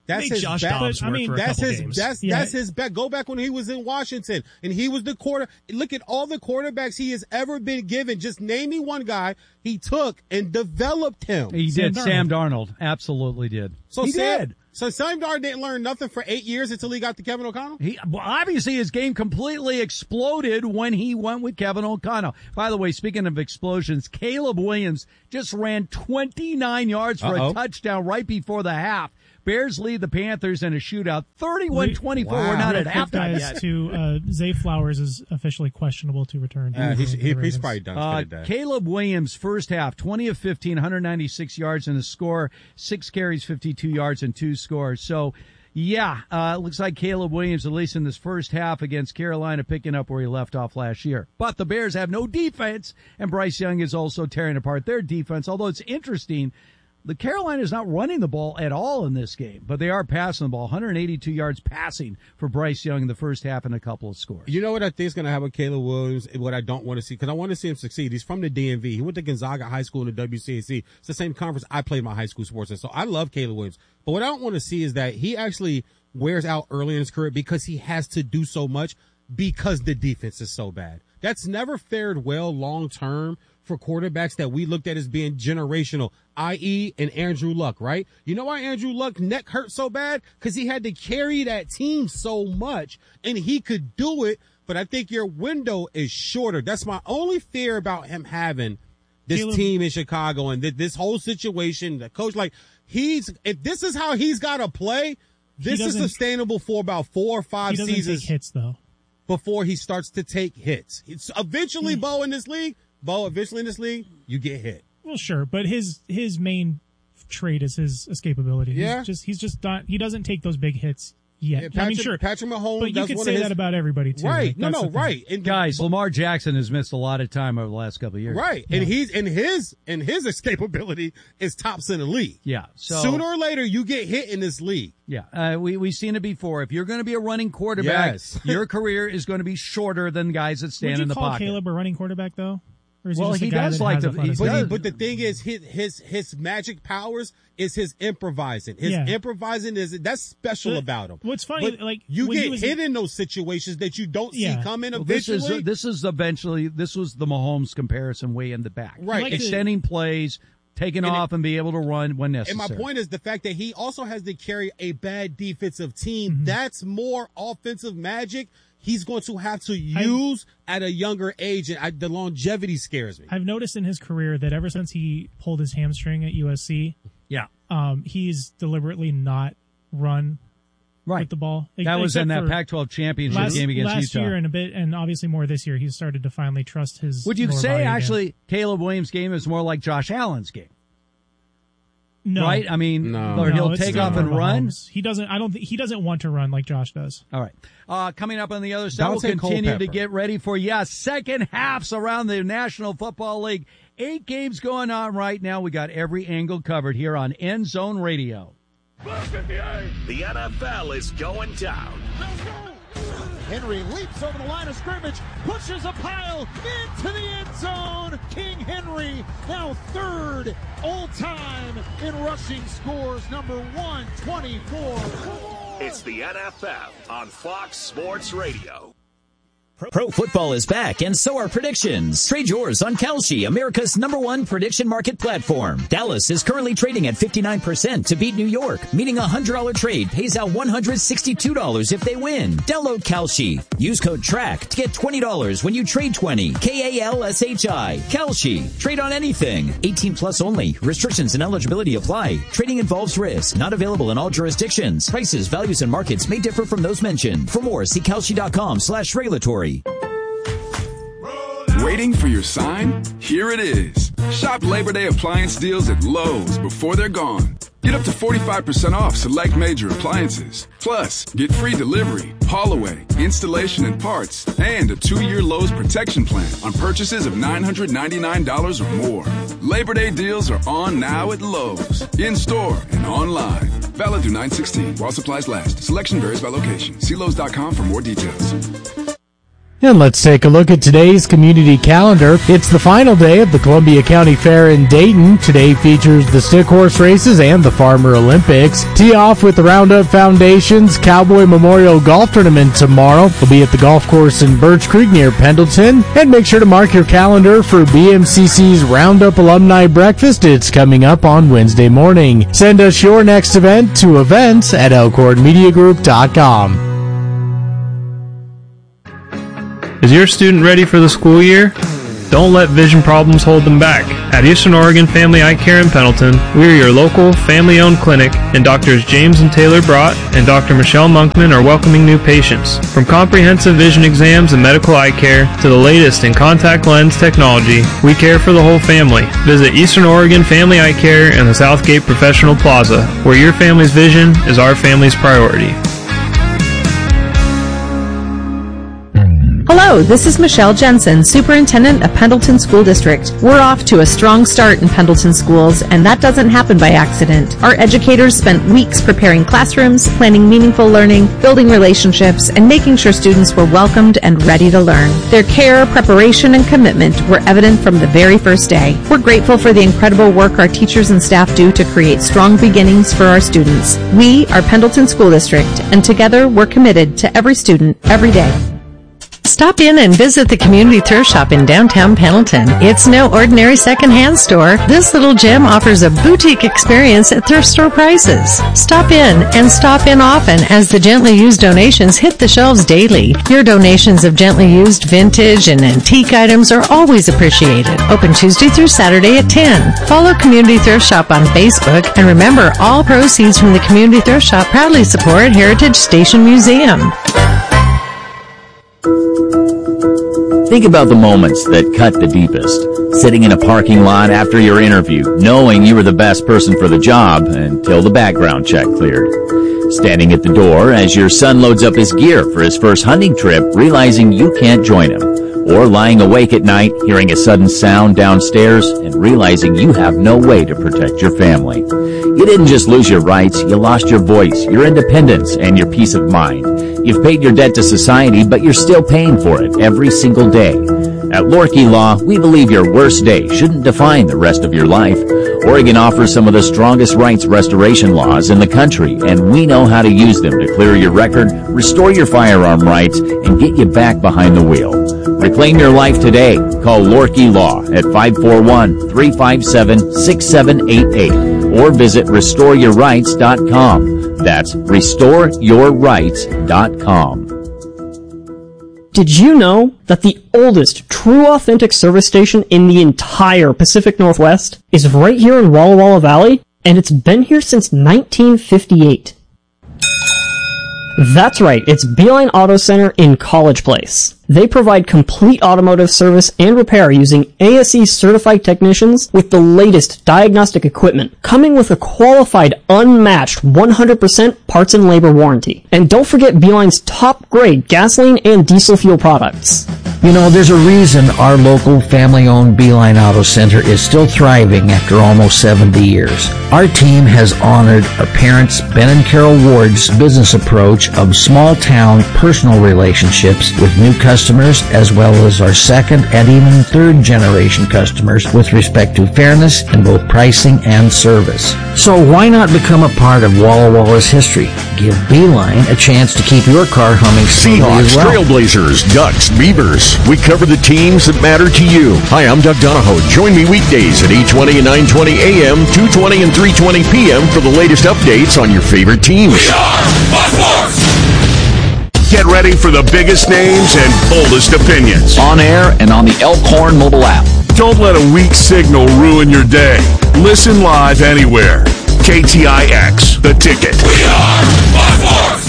That's Make his Josh back. Dobbs work I mean, for a that's couple his games. that's Yeah. that's his back. Go back when he was in Washington and he was the quarter. Look at all the quarterbacks he has ever been given. Just name me one guy he took and developed him. He Sam did. Darnold. Sam Darnold absolutely did. So he Sam, did. So Sam Darnold didn't learn nothing for eight years until he got to Kevin O'Connell? He well, obviously his game completely exploded when he went with Kevin O'Connell. By the way, speaking of explosions, Caleb Williams just ran twenty-nine yards for Uh-oh. a touchdown right before the half. Bears lead the Panthers in a shootout, thirty-one twenty-four. Wow. We're not Real at quick, halftime guys, yet. To uh, Zay Flowers is officially questionable to return. to Uh, the he's, he, Ravens. he's probably done Uh, for the day. Caleb Williams, first half, twenty of fifteen, one hundred ninety-six yards in the score, six carries, fifty-two yards, and two scores. So, yeah, uh, it looks like Caleb Williams, at least in this first half against Carolina, picking up where he left off last year. But the Bears have no defense, and Bryce Young is also tearing apart their defense, although it's interesting. The Carolina is not running the ball at all in this game, but they are passing the ball. one hundred eighty-two yards passing for Bryce Young in the first half and a couple of scores. You know what I think is going to happen with Caleb Williams, and what I don't want to see, because I want to see him succeed. He's from the D M V. He went to Gonzaga High School in the W C A C. It's the same conference I played my high school sports in, so I love Caleb Williams. But what I don't want to see is that he actually wears out early in his career because he has to do so much because the defense is so bad. That's never fared well long term for quarterbacks that we looked at as being generational, that is an Andrew Luck, right? You know why Andrew Luck's neck hurt so bad? Because he had to carry that team so much, and he could do it, but I think your window is shorter. That's my only fear about him having this Caleb- team in Chicago and th- this whole situation. The coach, like, he's if this is how he's got to play, this is doesn't- sustainable for about four or five He doesn't seasons take hits though. before he starts to take hits. It's eventually, Bo, in this league, Bo, eventually in this league, you get hit. Well, sure, but his his main trait is his escapability. Yeah. He's just he's just not. He doesn't take those big hits yet. Yeah, I mean, Patrick- sure, Patrick Mahomes, but you that's could one say of his- that about everybody too. Right. Like, No, that's no, the thing. right. And Guys, Lamar Jackson has missed a lot of time over the last couple of years. Right. And he's and his and his escapability is tops in the league. Yeah. So Sooner or later you get hit in this league. Yeah, uh, we, we've seen it before. If you're going to be a running quarterback, Yes. your career is going to be shorter than guys that stand Would you in the call pocket. Caleb a running quarterback though? Or is Well, he, just a he guy does that like has to- athleticism? he But, he, does. but the thing is, his, his his magic powers is his improvising. His Yeah. improvising is that's special But about him. what's funny, But like, you when he get was- hit in those situations that you don't Yeah. see coming Well, this eventually. is this is eventually this was the Mahomes comparison way in the back, Right. Like the- Extending plays, taking And off, and be able to run when And necessary. my point is the fact that he also has to carry a bad defensive team. Mm-hmm. That's more offensive magic he's going to have to use at a younger age. And I, the longevity scares me. I've noticed in his career that ever since he pulled his hamstring at U S C, yeah, um, he's deliberately not run right with the ball. That was in Except that for Pac twelve championship last, game against last Utah. year and a bit, and obviously more this year. He's started to finally trust his. Would you lower say body again. actually Caleb Williams' game is more like Josh Allen's game? No. Right? I mean, No. or No, he'll it's take still off and Mahomes. run. He doesn't. I don't. Th- he doesn't want to run like Josh does. All right. Uh, coming up on the other side, Dante we'll continue to Culpepper. get ready for, yeah, second halves around the National Football League. Eight games going on right now. We got every angle covered here on End Zone Radio. The N F L is going down. Henry leaps over the line of scrimmage, pushes a pile into the end zone. King Henry now third all-time in rushing scores, number one twenty-four. It's the N F L on Fox Sports Radio. Pro football is back, and so are predictions. Trade yours on Kalshi, America's number one prediction market platform. Dallas is currently trading at fifty-nine percent to beat New York, meaning a one hundred dollars trade pays out one hundred sixty-two dollars if they win. Download Kalshi. Use code TRACK to get twenty dollars when you trade twenty. K A L S H I. Kalshi. Trade on anything. eighteen plus only. Restrictions and eligibility apply. Trading involves risk. Not available in all jurisdictions. Prices, values, and markets may differ from those mentioned. For more, see Kalshi.com slash regulatory. Waiting for your sign? Here it is. Shop Labor Day appliance deals at Lowe's before they're gone. Get up to forty-five percent off select major appliances. Plus, get free delivery, haul away, installation and parts, and a two-year Lowe's protection plan on purchases of nine hundred ninety-nine dollars or more. Labor Day deals are on now at Lowe's, in-store and online. Valid through nine sixteen while supplies last. Selection varies by location. See Lowe's dot com for more details. And let's take a look at today's community calendar. It's the final day of the Columbia County Fair in Dayton. Today features the stick horse races and the Farmer Olympics. Tee off with the Roundup Foundation's Cowboy Memorial Golf Tournament tomorrow. We'll be at the golf course in Birch Creek near Pendleton. And make sure to mark your calendar for B M C C's Roundup Alumni Breakfast. It's coming up on Wednesday morning. Send us your next event to events at elkhorn media group dot com. Is your student ready for the school year? Don't let vision problems hold them back. At Eastern Oregon Family Eye Care in Pendleton, we are your local, family-owned clinic, and Doctors James and Taylor Brott and Doctor Michelle Monkman are welcoming new patients. From comprehensive vision exams and medical eye care to the latest in contact lens technology, we care for the whole family. Visit Eastern Oregon Family Eye Care in the Southgate Professional Plaza, where your family's vision is our family's priority. Hello, this is Michelle Jensen, Superintendent of Pendleton School District. We're off to a strong start in Pendleton schools, and that doesn't happen by accident. Our educators spent weeks preparing classrooms, planning meaningful learning, building relationships, and making sure students were welcomed and ready to learn. Their care, preparation, and commitment were evident from the very first day. We're grateful for the incredible work our teachers and staff do to create strong beginnings for our students. We are Pendleton School District, and together we're committed to every student, every day. Stop in and visit the Community Thrift Shop in downtown Pendleton. It's no ordinary secondhand store. This little gem offers a boutique experience at thrift store prices. Stop in and stop in often as the gently used donations hit the shelves daily. Your donations of gently used vintage and antique items are always appreciated. Open Tuesday through Saturday at ten. Follow Community Thrift Shop on Facebook, and remember, all proceeds from the Community Thrift Shop proudly support Heritage Station Museum. Think about the moments that cut the deepest. Sitting in a parking lot after your interview, knowing you were the best person for the job until the background check cleared. Standing at the door as your son loads up his gear for his first hunting trip, realizing you can't join him. Or lying awake at night, hearing a sudden sound downstairs and realizing you have no way to protect your family. You didn't just lose your rights, you lost your voice, your independence, and your peace of mind. You've paid your debt to society, but you're still paying for it every single day. At Lorkey Law, we believe your worst day shouldn't define the rest of your life. Oregon offers some of the strongest rights restoration laws in the country, and we know how to use them to clear your record, restore your firearm rights, and get you back behind the wheel. Reclaim your life today. Call Lorkey Law at five four one, three five seven, six seven eight eight or visit restore your rights dot com. That's restore your rights dot com. Did you know that the oldest true authentic service station in the entire Pacific Northwest is right here in Walla Walla Valley? And it's been here since nineteen fifty-eight. That's right, it's Beeline Auto Center in College Place. They provide complete automotive service and repair using A S E certified technicians with the latest diagnostic equipment, coming with a qualified, unmatched one hundred percent parts and labor warranty. And don't forget Beeline's top grade gasoline and diesel fuel products. You know, there's a reason our local family-owned Beeline Auto Center is still thriving after almost seventy years. Our team has honored our parents, Ben and Carol Ward's business approach of small-town personal relationships with new customers, as well as our second and even third-generation customers with respect to fairness in both pricing and service. So why not become a part of Walla Walla's history? Give Beeline a chance to keep your car humming smoothly Seahawks, as well. Trailblazers, Ducks, Beavers. We cover the teams that matter to you. Hi, I'm Doug Donahoe. Join me weekdays at eight twenty and nine twenty a m, two twenty and three twenty p m for the latest updates on your favorite teams. We are Fox Sports! Get ready for the biggest names and boldest opinions. On air and on the Elkhorn mobile app. Don't let a weak signal ruin your day. Listen live anywhere. K T I X, The Ticket. We are Fox Sports!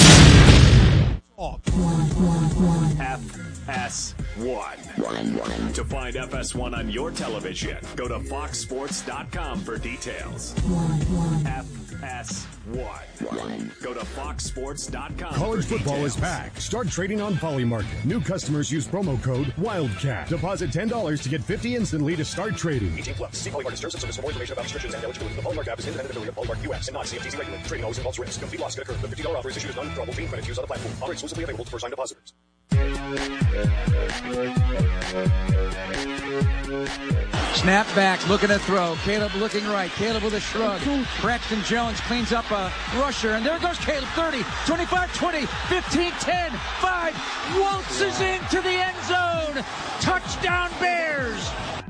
F S one. To find F S one on your television, go to fox sports dot com for details. F S one. Go to fox sports dot com. College for football details. is back. Start trading on Polymarket. New customers use promo code WILDCAT. Deposit ten dollars to get fifty instantly to start trading. eighteen plus. See Polymarket terms and service for more information about restrictions and eligibility. The Polymarket app is independent affiliate of Polymarket U S and not C F T C regulated. Trading always involves risk. Complete loss could occur. The fifty dollars offer is issued as non-withdrawable clean credit used on the platform. Offer exclusively available to first-time depositors. Snap back, looking to throw. Caleb looking right. Caleb with a shrug. Braxton Jones cleans up a rusher, and there goes Caleb. thirty, twenty-five, twenty, fifteen, ten, five. Waltzes into the end zone. Touchdown Bears.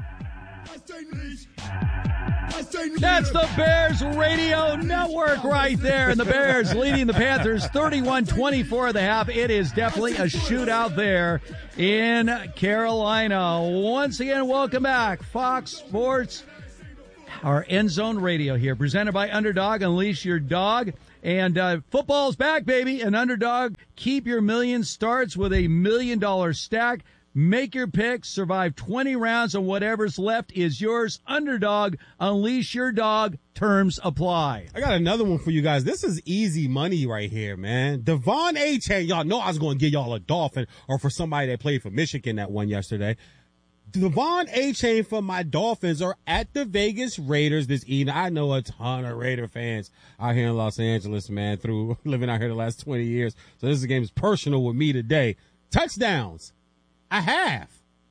That's the Bears Radio Network right there. And the Bears leading the Panthers thirty-one twenty-four at the half. It is definitely a shootout there in Carolina. Once again, welcome back. Fox Sports, our End Zone Radio here, presented by Underdog. Unleash your dog. And uh, football's back, baby. And Underdog, keep your million starts with a million dollar stack. Make your picks, survive twenty rounds, and whatever's left is yours. Underdog, unleash your dog. Terms apply. I got another one for you guys. This is easy money right here, man. Devon Achane, y'all know I was going to give y'all a Dolphin, or for somebody that played for Michigan that won yesterday. Devon Achane from my Dolphins are at the Vegas Raiders this evening. I know a ton of Raider fans out here in Los Angeles, man, through living out here the last twenty years. So this game is personal with me today. Touchdowns. I have.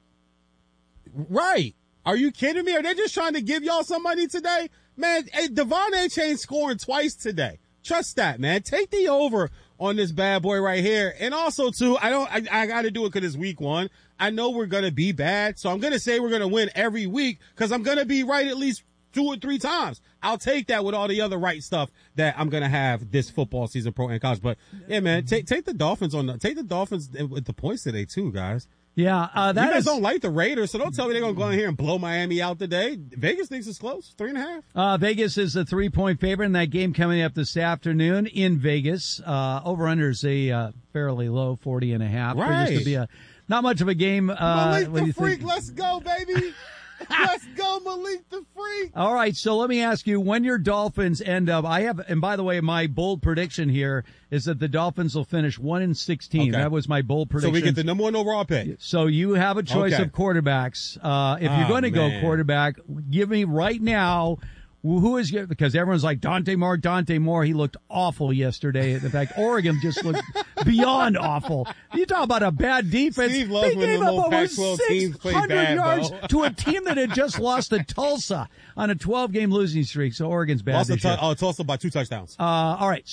Right. Are you kidding me? Are they just trying to give y'all some money today? Man, hey, Devon Achane scoring twice today. Trust that, man. Take the over on this bad boy right here. And also, too, I don't, I, I got to do it because it's week one. I know we're going to be bad, so I'm going to say we're going to win every week because I'm going to be right at least two or three times. I'll take that with all the other right stuff that I'm going to have this football season, pro and college. But, yeah, man, take take the Dolphins on the, take the Dolphins with the points today, too, guys. Yeah, uh, that you guys is, don't like the Raiders, so don't tell me they're going to go in here and blow Miami out today. Vegas thinks it's close, three and a half. Uh, Vegas is a three-point favorite in that game coming up this afternoon in Vegas. Uh, over-under is a uh, fairly low, forty and a half. Right. Just to be a, not much of a game. Uh, Malik what do the you Freak, think? let's go, baby. Let's go, Malik the Freak. All right, so let me ask you, when your Dolphins end up, I have, and by the way, my bold prediction here is that the Dolphins will finish one and sixteen. Okay. That was my bold prediction. So we get the number one overall pick. So you have a choice Okay. of quarterbacks. Uh, if Oh, you're going to go man. quarterback, give me right now. Who is your, because everyone's like Dante Moore, Dante Moore. He looked awful yesterday. In fact, Oregon just looked beyond awful. You talk about a bad defense. Steve loves they when gave the up little over Pac twelve teams play six hundred bad, yards bro. to a team that had just lost to Tulsa on a twelve game losing streak. So Oregon's bad Lost this to, year. oh, Tulsa by two touchdowns. Uh, all right.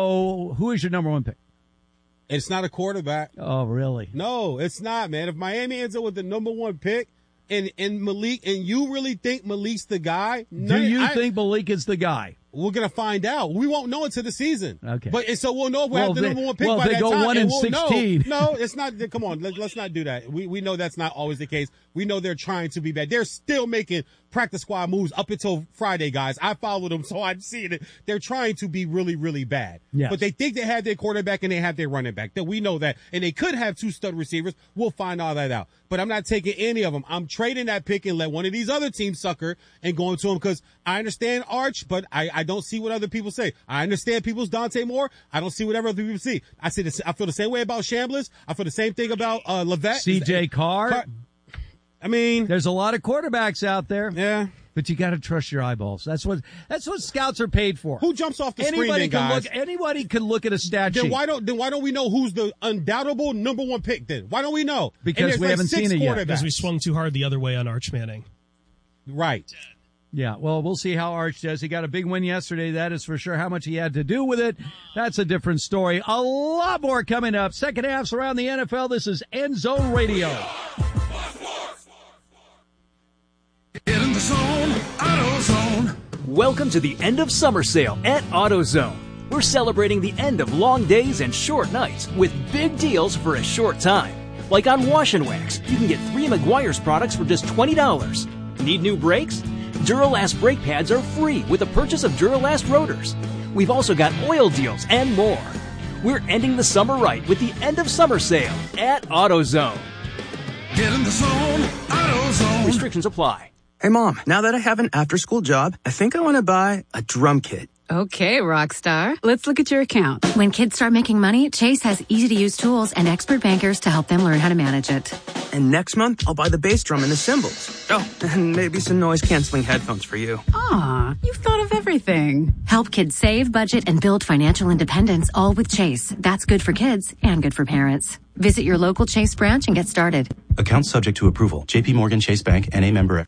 So who is your number one pick? It's not a quarterback. Oh, really? No, it's not, man. If Miami ends up with the number one pick, and and Malik, and you really think Malik's the guy? Do none- you I- think Malik is the guy? We're gonna find out. We won't know until the season. Okay. But and so we'll know if we Well, have the they- number one pick well, by they that go time. one and and we'll know. sixteen. No, it's not. Come on, let, let's not do that. We we know that's not always the case. We know they're trying to be bad. They're still making practice squad moves up until Friday, guys. I followed them, so I'm seeing it. They're trying to be really, really bad. Yes. But they think they have their quarterback and they have their running back. That we know that, and they could have two stud receivers. We'll find all that out. But I'm not taking any of them. I'm trading that pick and let one of these other teams sucker and going to them because I understand Arch, but I, I don't see what other people say. I understand people's Dante Moore. I don't see whatever other people see. I see this. I feel the same way about Chambliss. I feel the same thing about uh, Levesque. C J Carr. Carr. I mean, there's a lot of quarterbacks out there. Yeah. But you got to trust your eyeballs. That's what that's what scouts are paid for. Who jumps off the anybody screen, then, can guys? look. Anybody can look at a stat Then sheet. why don't then why don't we know who's the undoubtable number one pick? Then why don't we know? Because And there's we like haven't six seen it yet. quarterbacks. Because we swung too hard the other way on Arch Manning. Right. Yeah, well, we'll see how Arch does. He got a big win yesterday, that is for sure. How much he had to do with it, that's a different story. A lot more coming up. Second half's around the N F L. This is End Zone Radio. Get in the zone, AutoZone. Welcome to the end of summer sale at AutoZone. We're celebrating the end of long days and short nights with big deals for a short time. Like on Wash and Wax, you can get three Meguiar's products for just twenty dollars. Need new brakes? Duralast brake pads are free with the purchase of Duralast rotors. We've also got oil deals and more. We're ending the summer right with the end of summer sale at AutoZone. Get in the zone, AutoZone. Restrictions apply. Hey, Mom, now that I have an after-school job, I think I want to buy a drum kit. Okay, rock star. Let's look at your account. When kids start making money, Chase has easy-to-use tools and expert bankers to help them learn how to manage it. And next month, I'll buy the bass drum and the cymbals. Oh, and maybe some noise-canceling headphones for you. Aw, you've thought of everything. Help kids save, budget, and build financial independence, all with Chase. That's good for kids and good for parents. Visit your local Chase branch and get started. Account subject to approval. J P Morgan Chase Bank, N A member.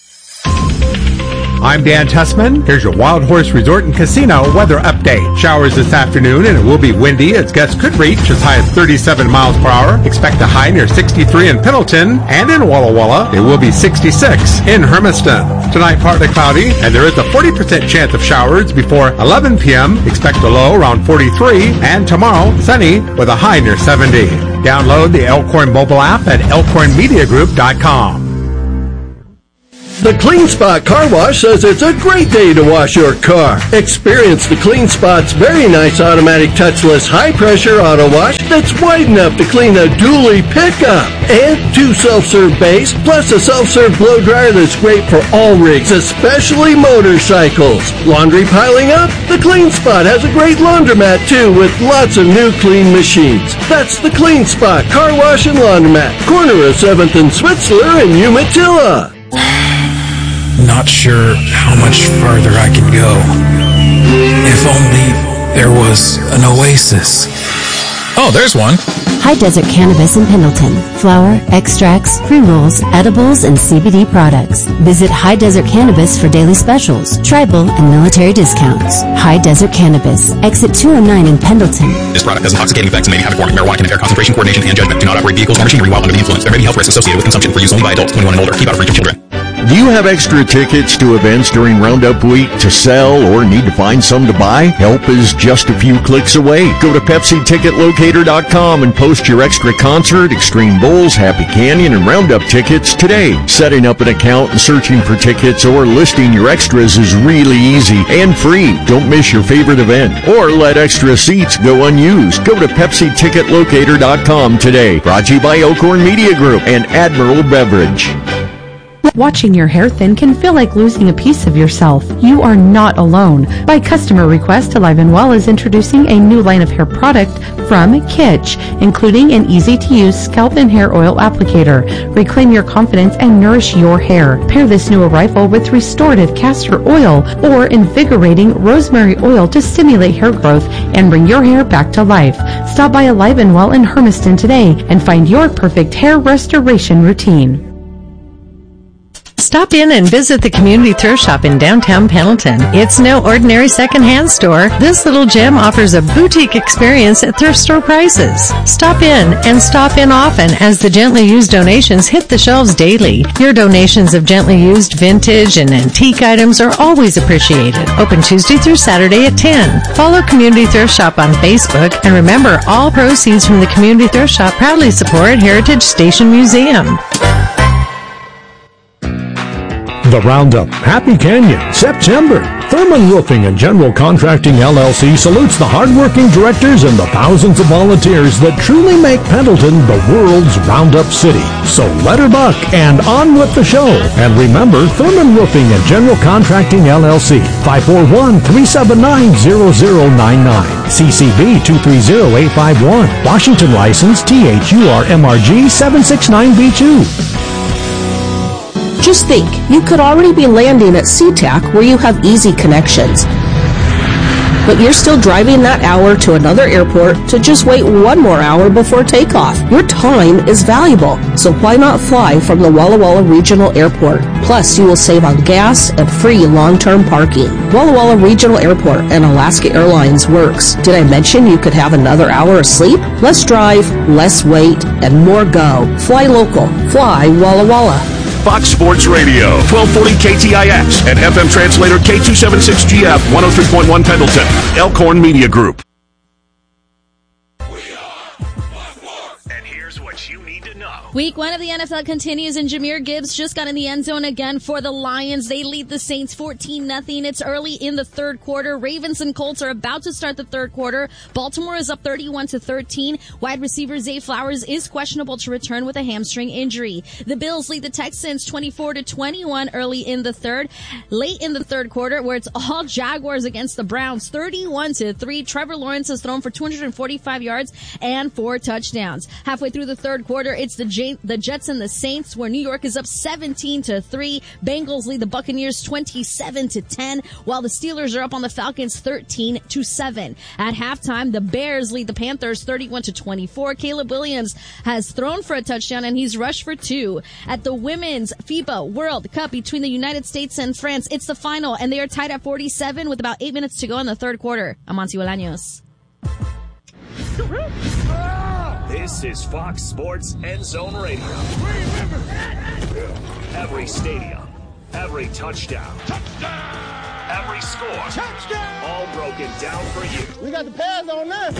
I'm Dan Tussman. Here's your Wild Horse Resort and Casino weather update. Showers this afternoon, and it will be windy as gusts could reach as high as thirty-seven miles per hour. Expect a high near sixty-three in Pendleton, and in Walla Walla, it will be sixty-six in Hermiston. Tonight, partly cloudy, and there is a forty percent chance of showers before eleven p.m. Expect a low around forty-three, and tomorrow, sunny with a high near seventy. Download the Elkhorn mobile app at elkhorn media group dot com. The Clean Spot Car Wash says it's a great day to wash your car. Experience the Clean Spot's very nice automatic touchless high-pressure auto wash that's wide enough to clean a dually pickup. And two self-serve bays, plus a self-serve blow dryer that's great for all rigs, especially motorcycles. Laundry piling up? The Clean Spot has a great laundromat, too, with lots of new clean machines. That's the Clean Spot Car Wash and Laundromat, corner of seventh and Switzler in Umatilla. Not sure how much farther I can go. If only there was an oasis. Oh, there's one. High Desert Cannabis in Pendleton. Flower, extracts, pre-rolls, edibles, and C B D products. Visit High Desert Cannabis for daily specials, tribal, and military discounts. High Desert Cannabis. Exit two oh nine in Pendleton. This product has intoxicating effects and may be havoc warning. Marijuana can impair concentration, coordination, and judgment. Do not operate vehicles or machinery while under the influence. There may be health risks associated with consumption for use only by adults twenty-one and older. Keep out of reach of children. Do you have extra tickets to events during Roundup Week to sell or need to find some to buy? Help is just a few clicks away. Go to Pepsi Ticket Locator dot com and post your extra concert, Extreme Bulls, Happy Canyon, and Roundup tickets today. Setting up an account and searching for tickets or listing your extras is really easy and free. Don't miss your favorite event or let extra seats go unused. Go to Pepsi Ticket Locator dot com today. Brought to you by Elkhorn Media Group and Admiral Beverage. Watching your hair thin can feel like losing a piece of yourself. You are not alone. By customer request, Alive and Well is introducing a new line of hair product from Kitsch, including an easy-to-use scalp and hair oil applicator. Reclaim your confidence and nourish your hair. Pair this new arrival with restorative castor oil or invigorating rosemary oil to stimulate hair growth and bring your hair back to life. Stop by Alive and Well in Hermiston today and find your perfect hair restoration routine. Stop in and visit the Community Thrift Shop in downtown Pendleton. It's no ordinary secondhand store. This little gem offers a boutique experience at thrift store prices. Stop in and stop in often as the gently used donations hit the shelves daily. Your donations of gently used vintage and antique items are always appreciated. Open Tuesday through Saturday at ten. Follow Community Thrift Shop on Facebook, and remember, all proceeds from the Community Thrift Shop proudly support Heritage Station Museum. The Roundup, Happy Canyon, September. Thurman Roofing and General Contracting L L C salutes the hardworking directors and the thousands of volunteers that truly make Pendleton the world's Roundup city. So let her buck and on with the show. And remember, Thurman Roofing and General Contracting L L C, five four one, three seven nine, zero zero nine nine, C C B two three zero eight five one, Washington license T H U R M R G seven six nine B two. Just think, you could already be landing at SeaTac where you have easy connections. But you're still driving that hour to another airport to just wait one more hour before takeoff. Your time is valuable, so why not fly from the Walla Walla Regional Airport? Plus, you will save on gas and free long-term parking. Walla Walla Regional Airport and Alaska Airlines works. Did I mention you could have another hour of sleep? Less drive, less wait, and more go. Fly local. Fly Walla Walla. Fox Sports Radio, twelve forty K T I X, and F M translator K two seventy-six G F, one oh three point one Pendleton, Elkhorn Media Group. And here's what what you need to know. Week one of the N F L continues, and Jahmyr Gibbs just got in the end zone again for the Lions. They lead the Saints fourteen nothing. It's early in the third quarter. Ravens and Colts are about to start the third quarter. Baltimore is up thirty-one to thirteen. Wide receiver Zay Flowers is questionable to return with a hamstring injury. The Bills lead the Texans twenty-four to twenty-one early in the third. Late in the third quarter, where it's all Jaguars against the Browns, thirty-one to three. Trevor Lawrence has thrown for two hundred forty-five yards and four touchdowns. Halfway through the third quarter, it's the J- the Jets and the Saints, where New York is up seventeen to three. Bengals lead the Buccaneers twenty-seven to ten, while the Steelers are up on the Falcons thirteen to seven. At halftime, the Bears lead the Panthers thirty-one to twenty-four. Caleb Williams has thrown for a touchdown and he's rushed for two. At the Women's FIBA World Cup between the United States and France, it's the final, and they are tied at forty-seven with about eight minutes to go in the third quarter. Amancio Bolaños. This is Fox Sports End Zone Radio. Every stadium, every touchdown, touchdown, every score, touchdown, all broken down for you. We got the pads on this.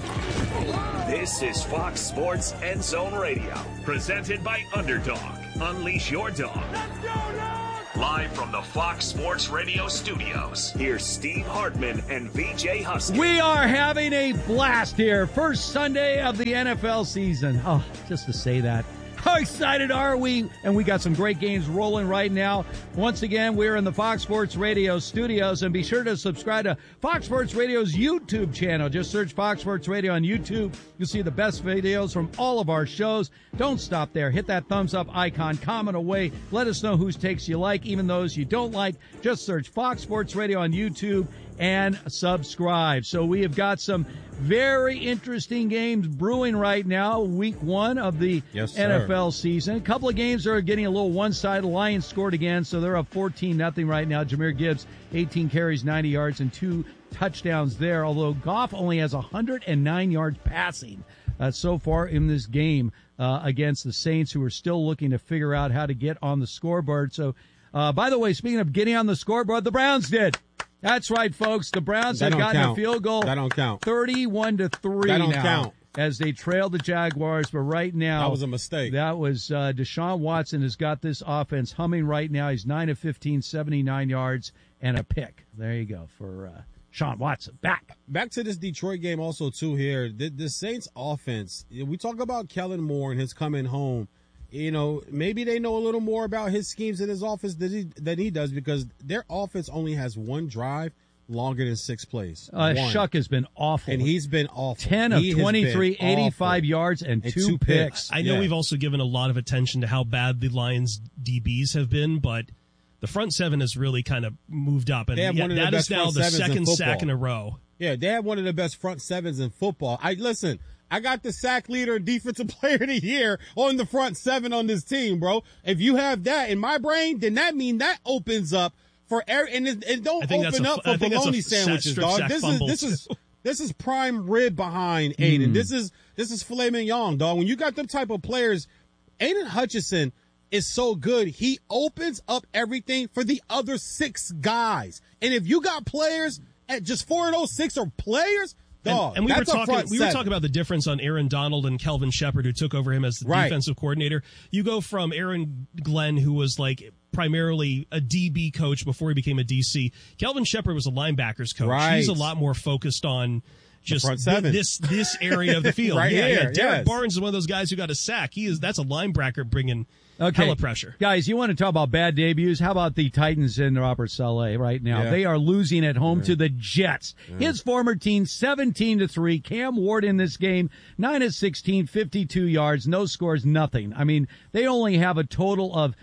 This is Fox Sports End Zone Radio, presented by Underdog. Unleash your dog. Let's go, dog! Live from the Fox Sports Radio studios, here's Steve Hartman and V J Husky. We are having a blast here. First Sunday of the N F L season. Oh, just to say that. How excited are we? And we got some great games rolling right now. Once again, we're in the Fox Sports Radio studios, and be sure to subscribe to Fox Sports Radio's YouTube channel. Just search Fox Sports Radio on YouTube. You'll see the best videos from all of our shows. Don't stop there. Hit that thumbs up icon, comment away. Let us know whose takes you like, even those you don't like. Just search Fox Sports Radio on YouTube and subscribe. So we have got some very interesting games brewing right now. Week one of the yes, N F L season. A couple of games are getting a little one-sided. Lions scored again, so they're up fourteen nothing right now. Jahmyr Gibbs, eighteen carries, ninety yards, and two touchdowns there, although Goff only has one hundred nine yards passing uh, so far in this game uh, against the Saints, who are still looking to figure out how to get on the scoreboard. So, uh, by the way, speaking of getting on the scoreboard, the Browns did. That's right, folks. The Browns that have gotten count. a field goal. That don't count. thirty-one to three that don't now count. As they trail the Jaguars. But right now, that was a mistake. That was uh, Deshaun Watson has got this offense humming right now. He's nine of fifteen, seventy-nine yards and a pick. There you go for uh, Sean Watson. Back. Back to this Detroit game also, too, here. The, the Saints offense, we talk about Kellen Moore and his coming home. You know, maybe they know a little more about his schemes in his office than he, than he does, because their offense only has one drive longer than six plays. Uh, Shuck has been awful. And he's been awful. ten of twenty-three, eighty-five awful. yards and, and two, two picks. picks. I know yeah. we've also given a lot of attention to how bad the Lions D Bs have been, but the front seven has really kind of moved up. And they have yeah, one of the that best is now front the sevens in second football. sack in a row. Yeah, they have one of the best front sevens in football. I listen, I got the sack leader and defensive player of the year on the front seven on this team, bro. If you have that in my brain, then that means that opens up for every, and, it, and don't open a, up for bologna sandwiches, dog. This is, this is, this is prime rib behind Aiden. Mm. This is, this is filet mignon, dog. When you got them type of players, Aiden Hutchinson is so good. He opens up everything for the other six guys. And if you got players at just four and oh six or players, dog, and, and we were that's talking, we were seven. talking about the difference on Aaron Donald and Kelvin Shepard, who took over him as the right. defensive coordinator. You go from Aaron Glenn, who was like primarily a D B coach before he became a D C. Kelvin Shepard was a linebackers coach. Right. He's a lot more focused on just front seven. this this area of the field. right yeah, here, yeah. Derek yes. Barnes is one of those guys who got a sack. He is that's a linebacker bringing okay. hella pressure. Guys, you want to talk about bad debuts? How about the Titans in Robert Saleh right now? Yeah. They are losing at home yeah. to the Jets. Yeah. His former team, seventeen to three. Cam Ward in this game, nine of sixteen, fifty-two yards, no scores, nothing. I mean, they only have a total of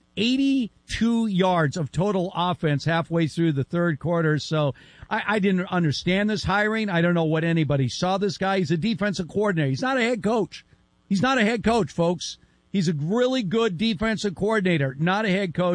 eighty-two yards of total offense halfway through the third quarter. So I, I didn't understand this hiring. I don't know what anybody saw this guy. He's a defensive coordinator. He's not a head coach. He's not a head coach, folks. He's a really good defensive coordinator, not a head coach.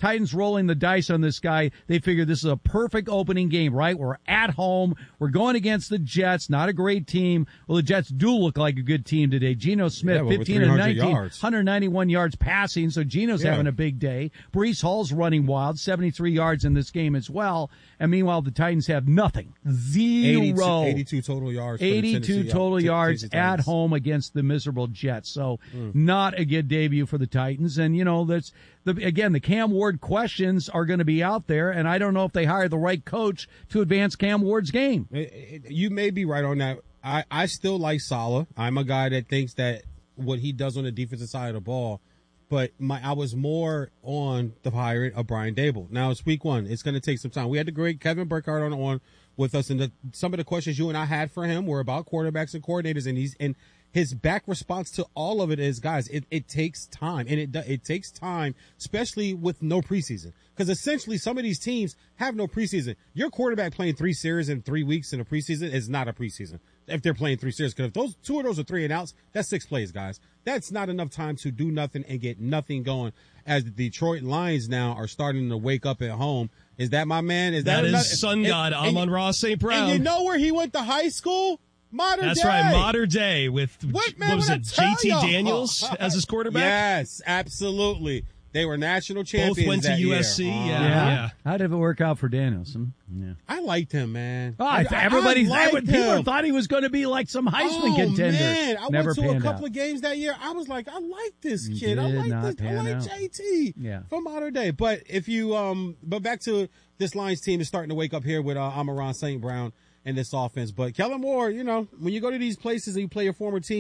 Titans rolling the dice on this guy. They figure this is a perfect opening game, right? We're at home. We're going against the Jets, not a great team. Well, the Jets do look like a good team today. Geno Smith, yeah, fifteen and nineteen, yards. one hundred ninety-one yards passing, so Geno's yeah. having a big day. Breece Hall's running wild, seventy-three yards in this game as well. And meanwhile, the Titans have nothing. Zero. eighty-two, eighty-two total yards. For eighty-two the total t- yards t- at home against the miserable Jets. So Mm. not a good debut for the Titans. And, you know, that's the, again, the Cam Ward questions are going to be out there. And I don't know if they hire the right coach to advance Cam Ward's game. It, it, you may be right on that. I, I still like Saleh. I'm a guy that thinks that what he does on the defensive side of the ball, but my I was more on the hiring of Brian Dable. Now it's week one. It's going to take some time. We had the great Kevin Burkhardt on on with us, and the, some of the questions you and I had for him were about quarterbacks and coordinators, and he's and his back response to all of it is, guys, it, it takes time, and it it takes time, especially with no preseason, because essentially some of these teams have no preseason. Your quarterback playing three series in three weeks in a preseason is not a preseason if they're playing three series, because if those two of those are three and outs, that's six plays, guys. That's not enough time to do nothing and get nothing going. As the Detroit Lions now are starting to wake up at home. Is that my man? Is that, that another, is sun and, god Amon-Ra Saint Brown? And you know where he went to high school? Modern That's Day. right, Modern Day with what, man, what was it, J T Daniels as his quarterback? Yes, absolutely. They were national champions. Both went to that U S C. Year. Yeah, Uh-huh. Yeah. yeah. How did it work out for Danielson? Yeah. I liked him, man. Oh, I, everybody, I liked people him. thought he was going to be like some Heisman oh, contender. Man, I Never went to a panned couple out. of games that year. I was like, I like this He kid. I did like not this. I pan like out. J T. Yeah. From Modern Day. But if you, um, but back to this Lions team is starting to wake up here with uh, Amon-Ra Saint Brown and this offense. But Kellen Moore, you know, when you go to these places and you play your former team.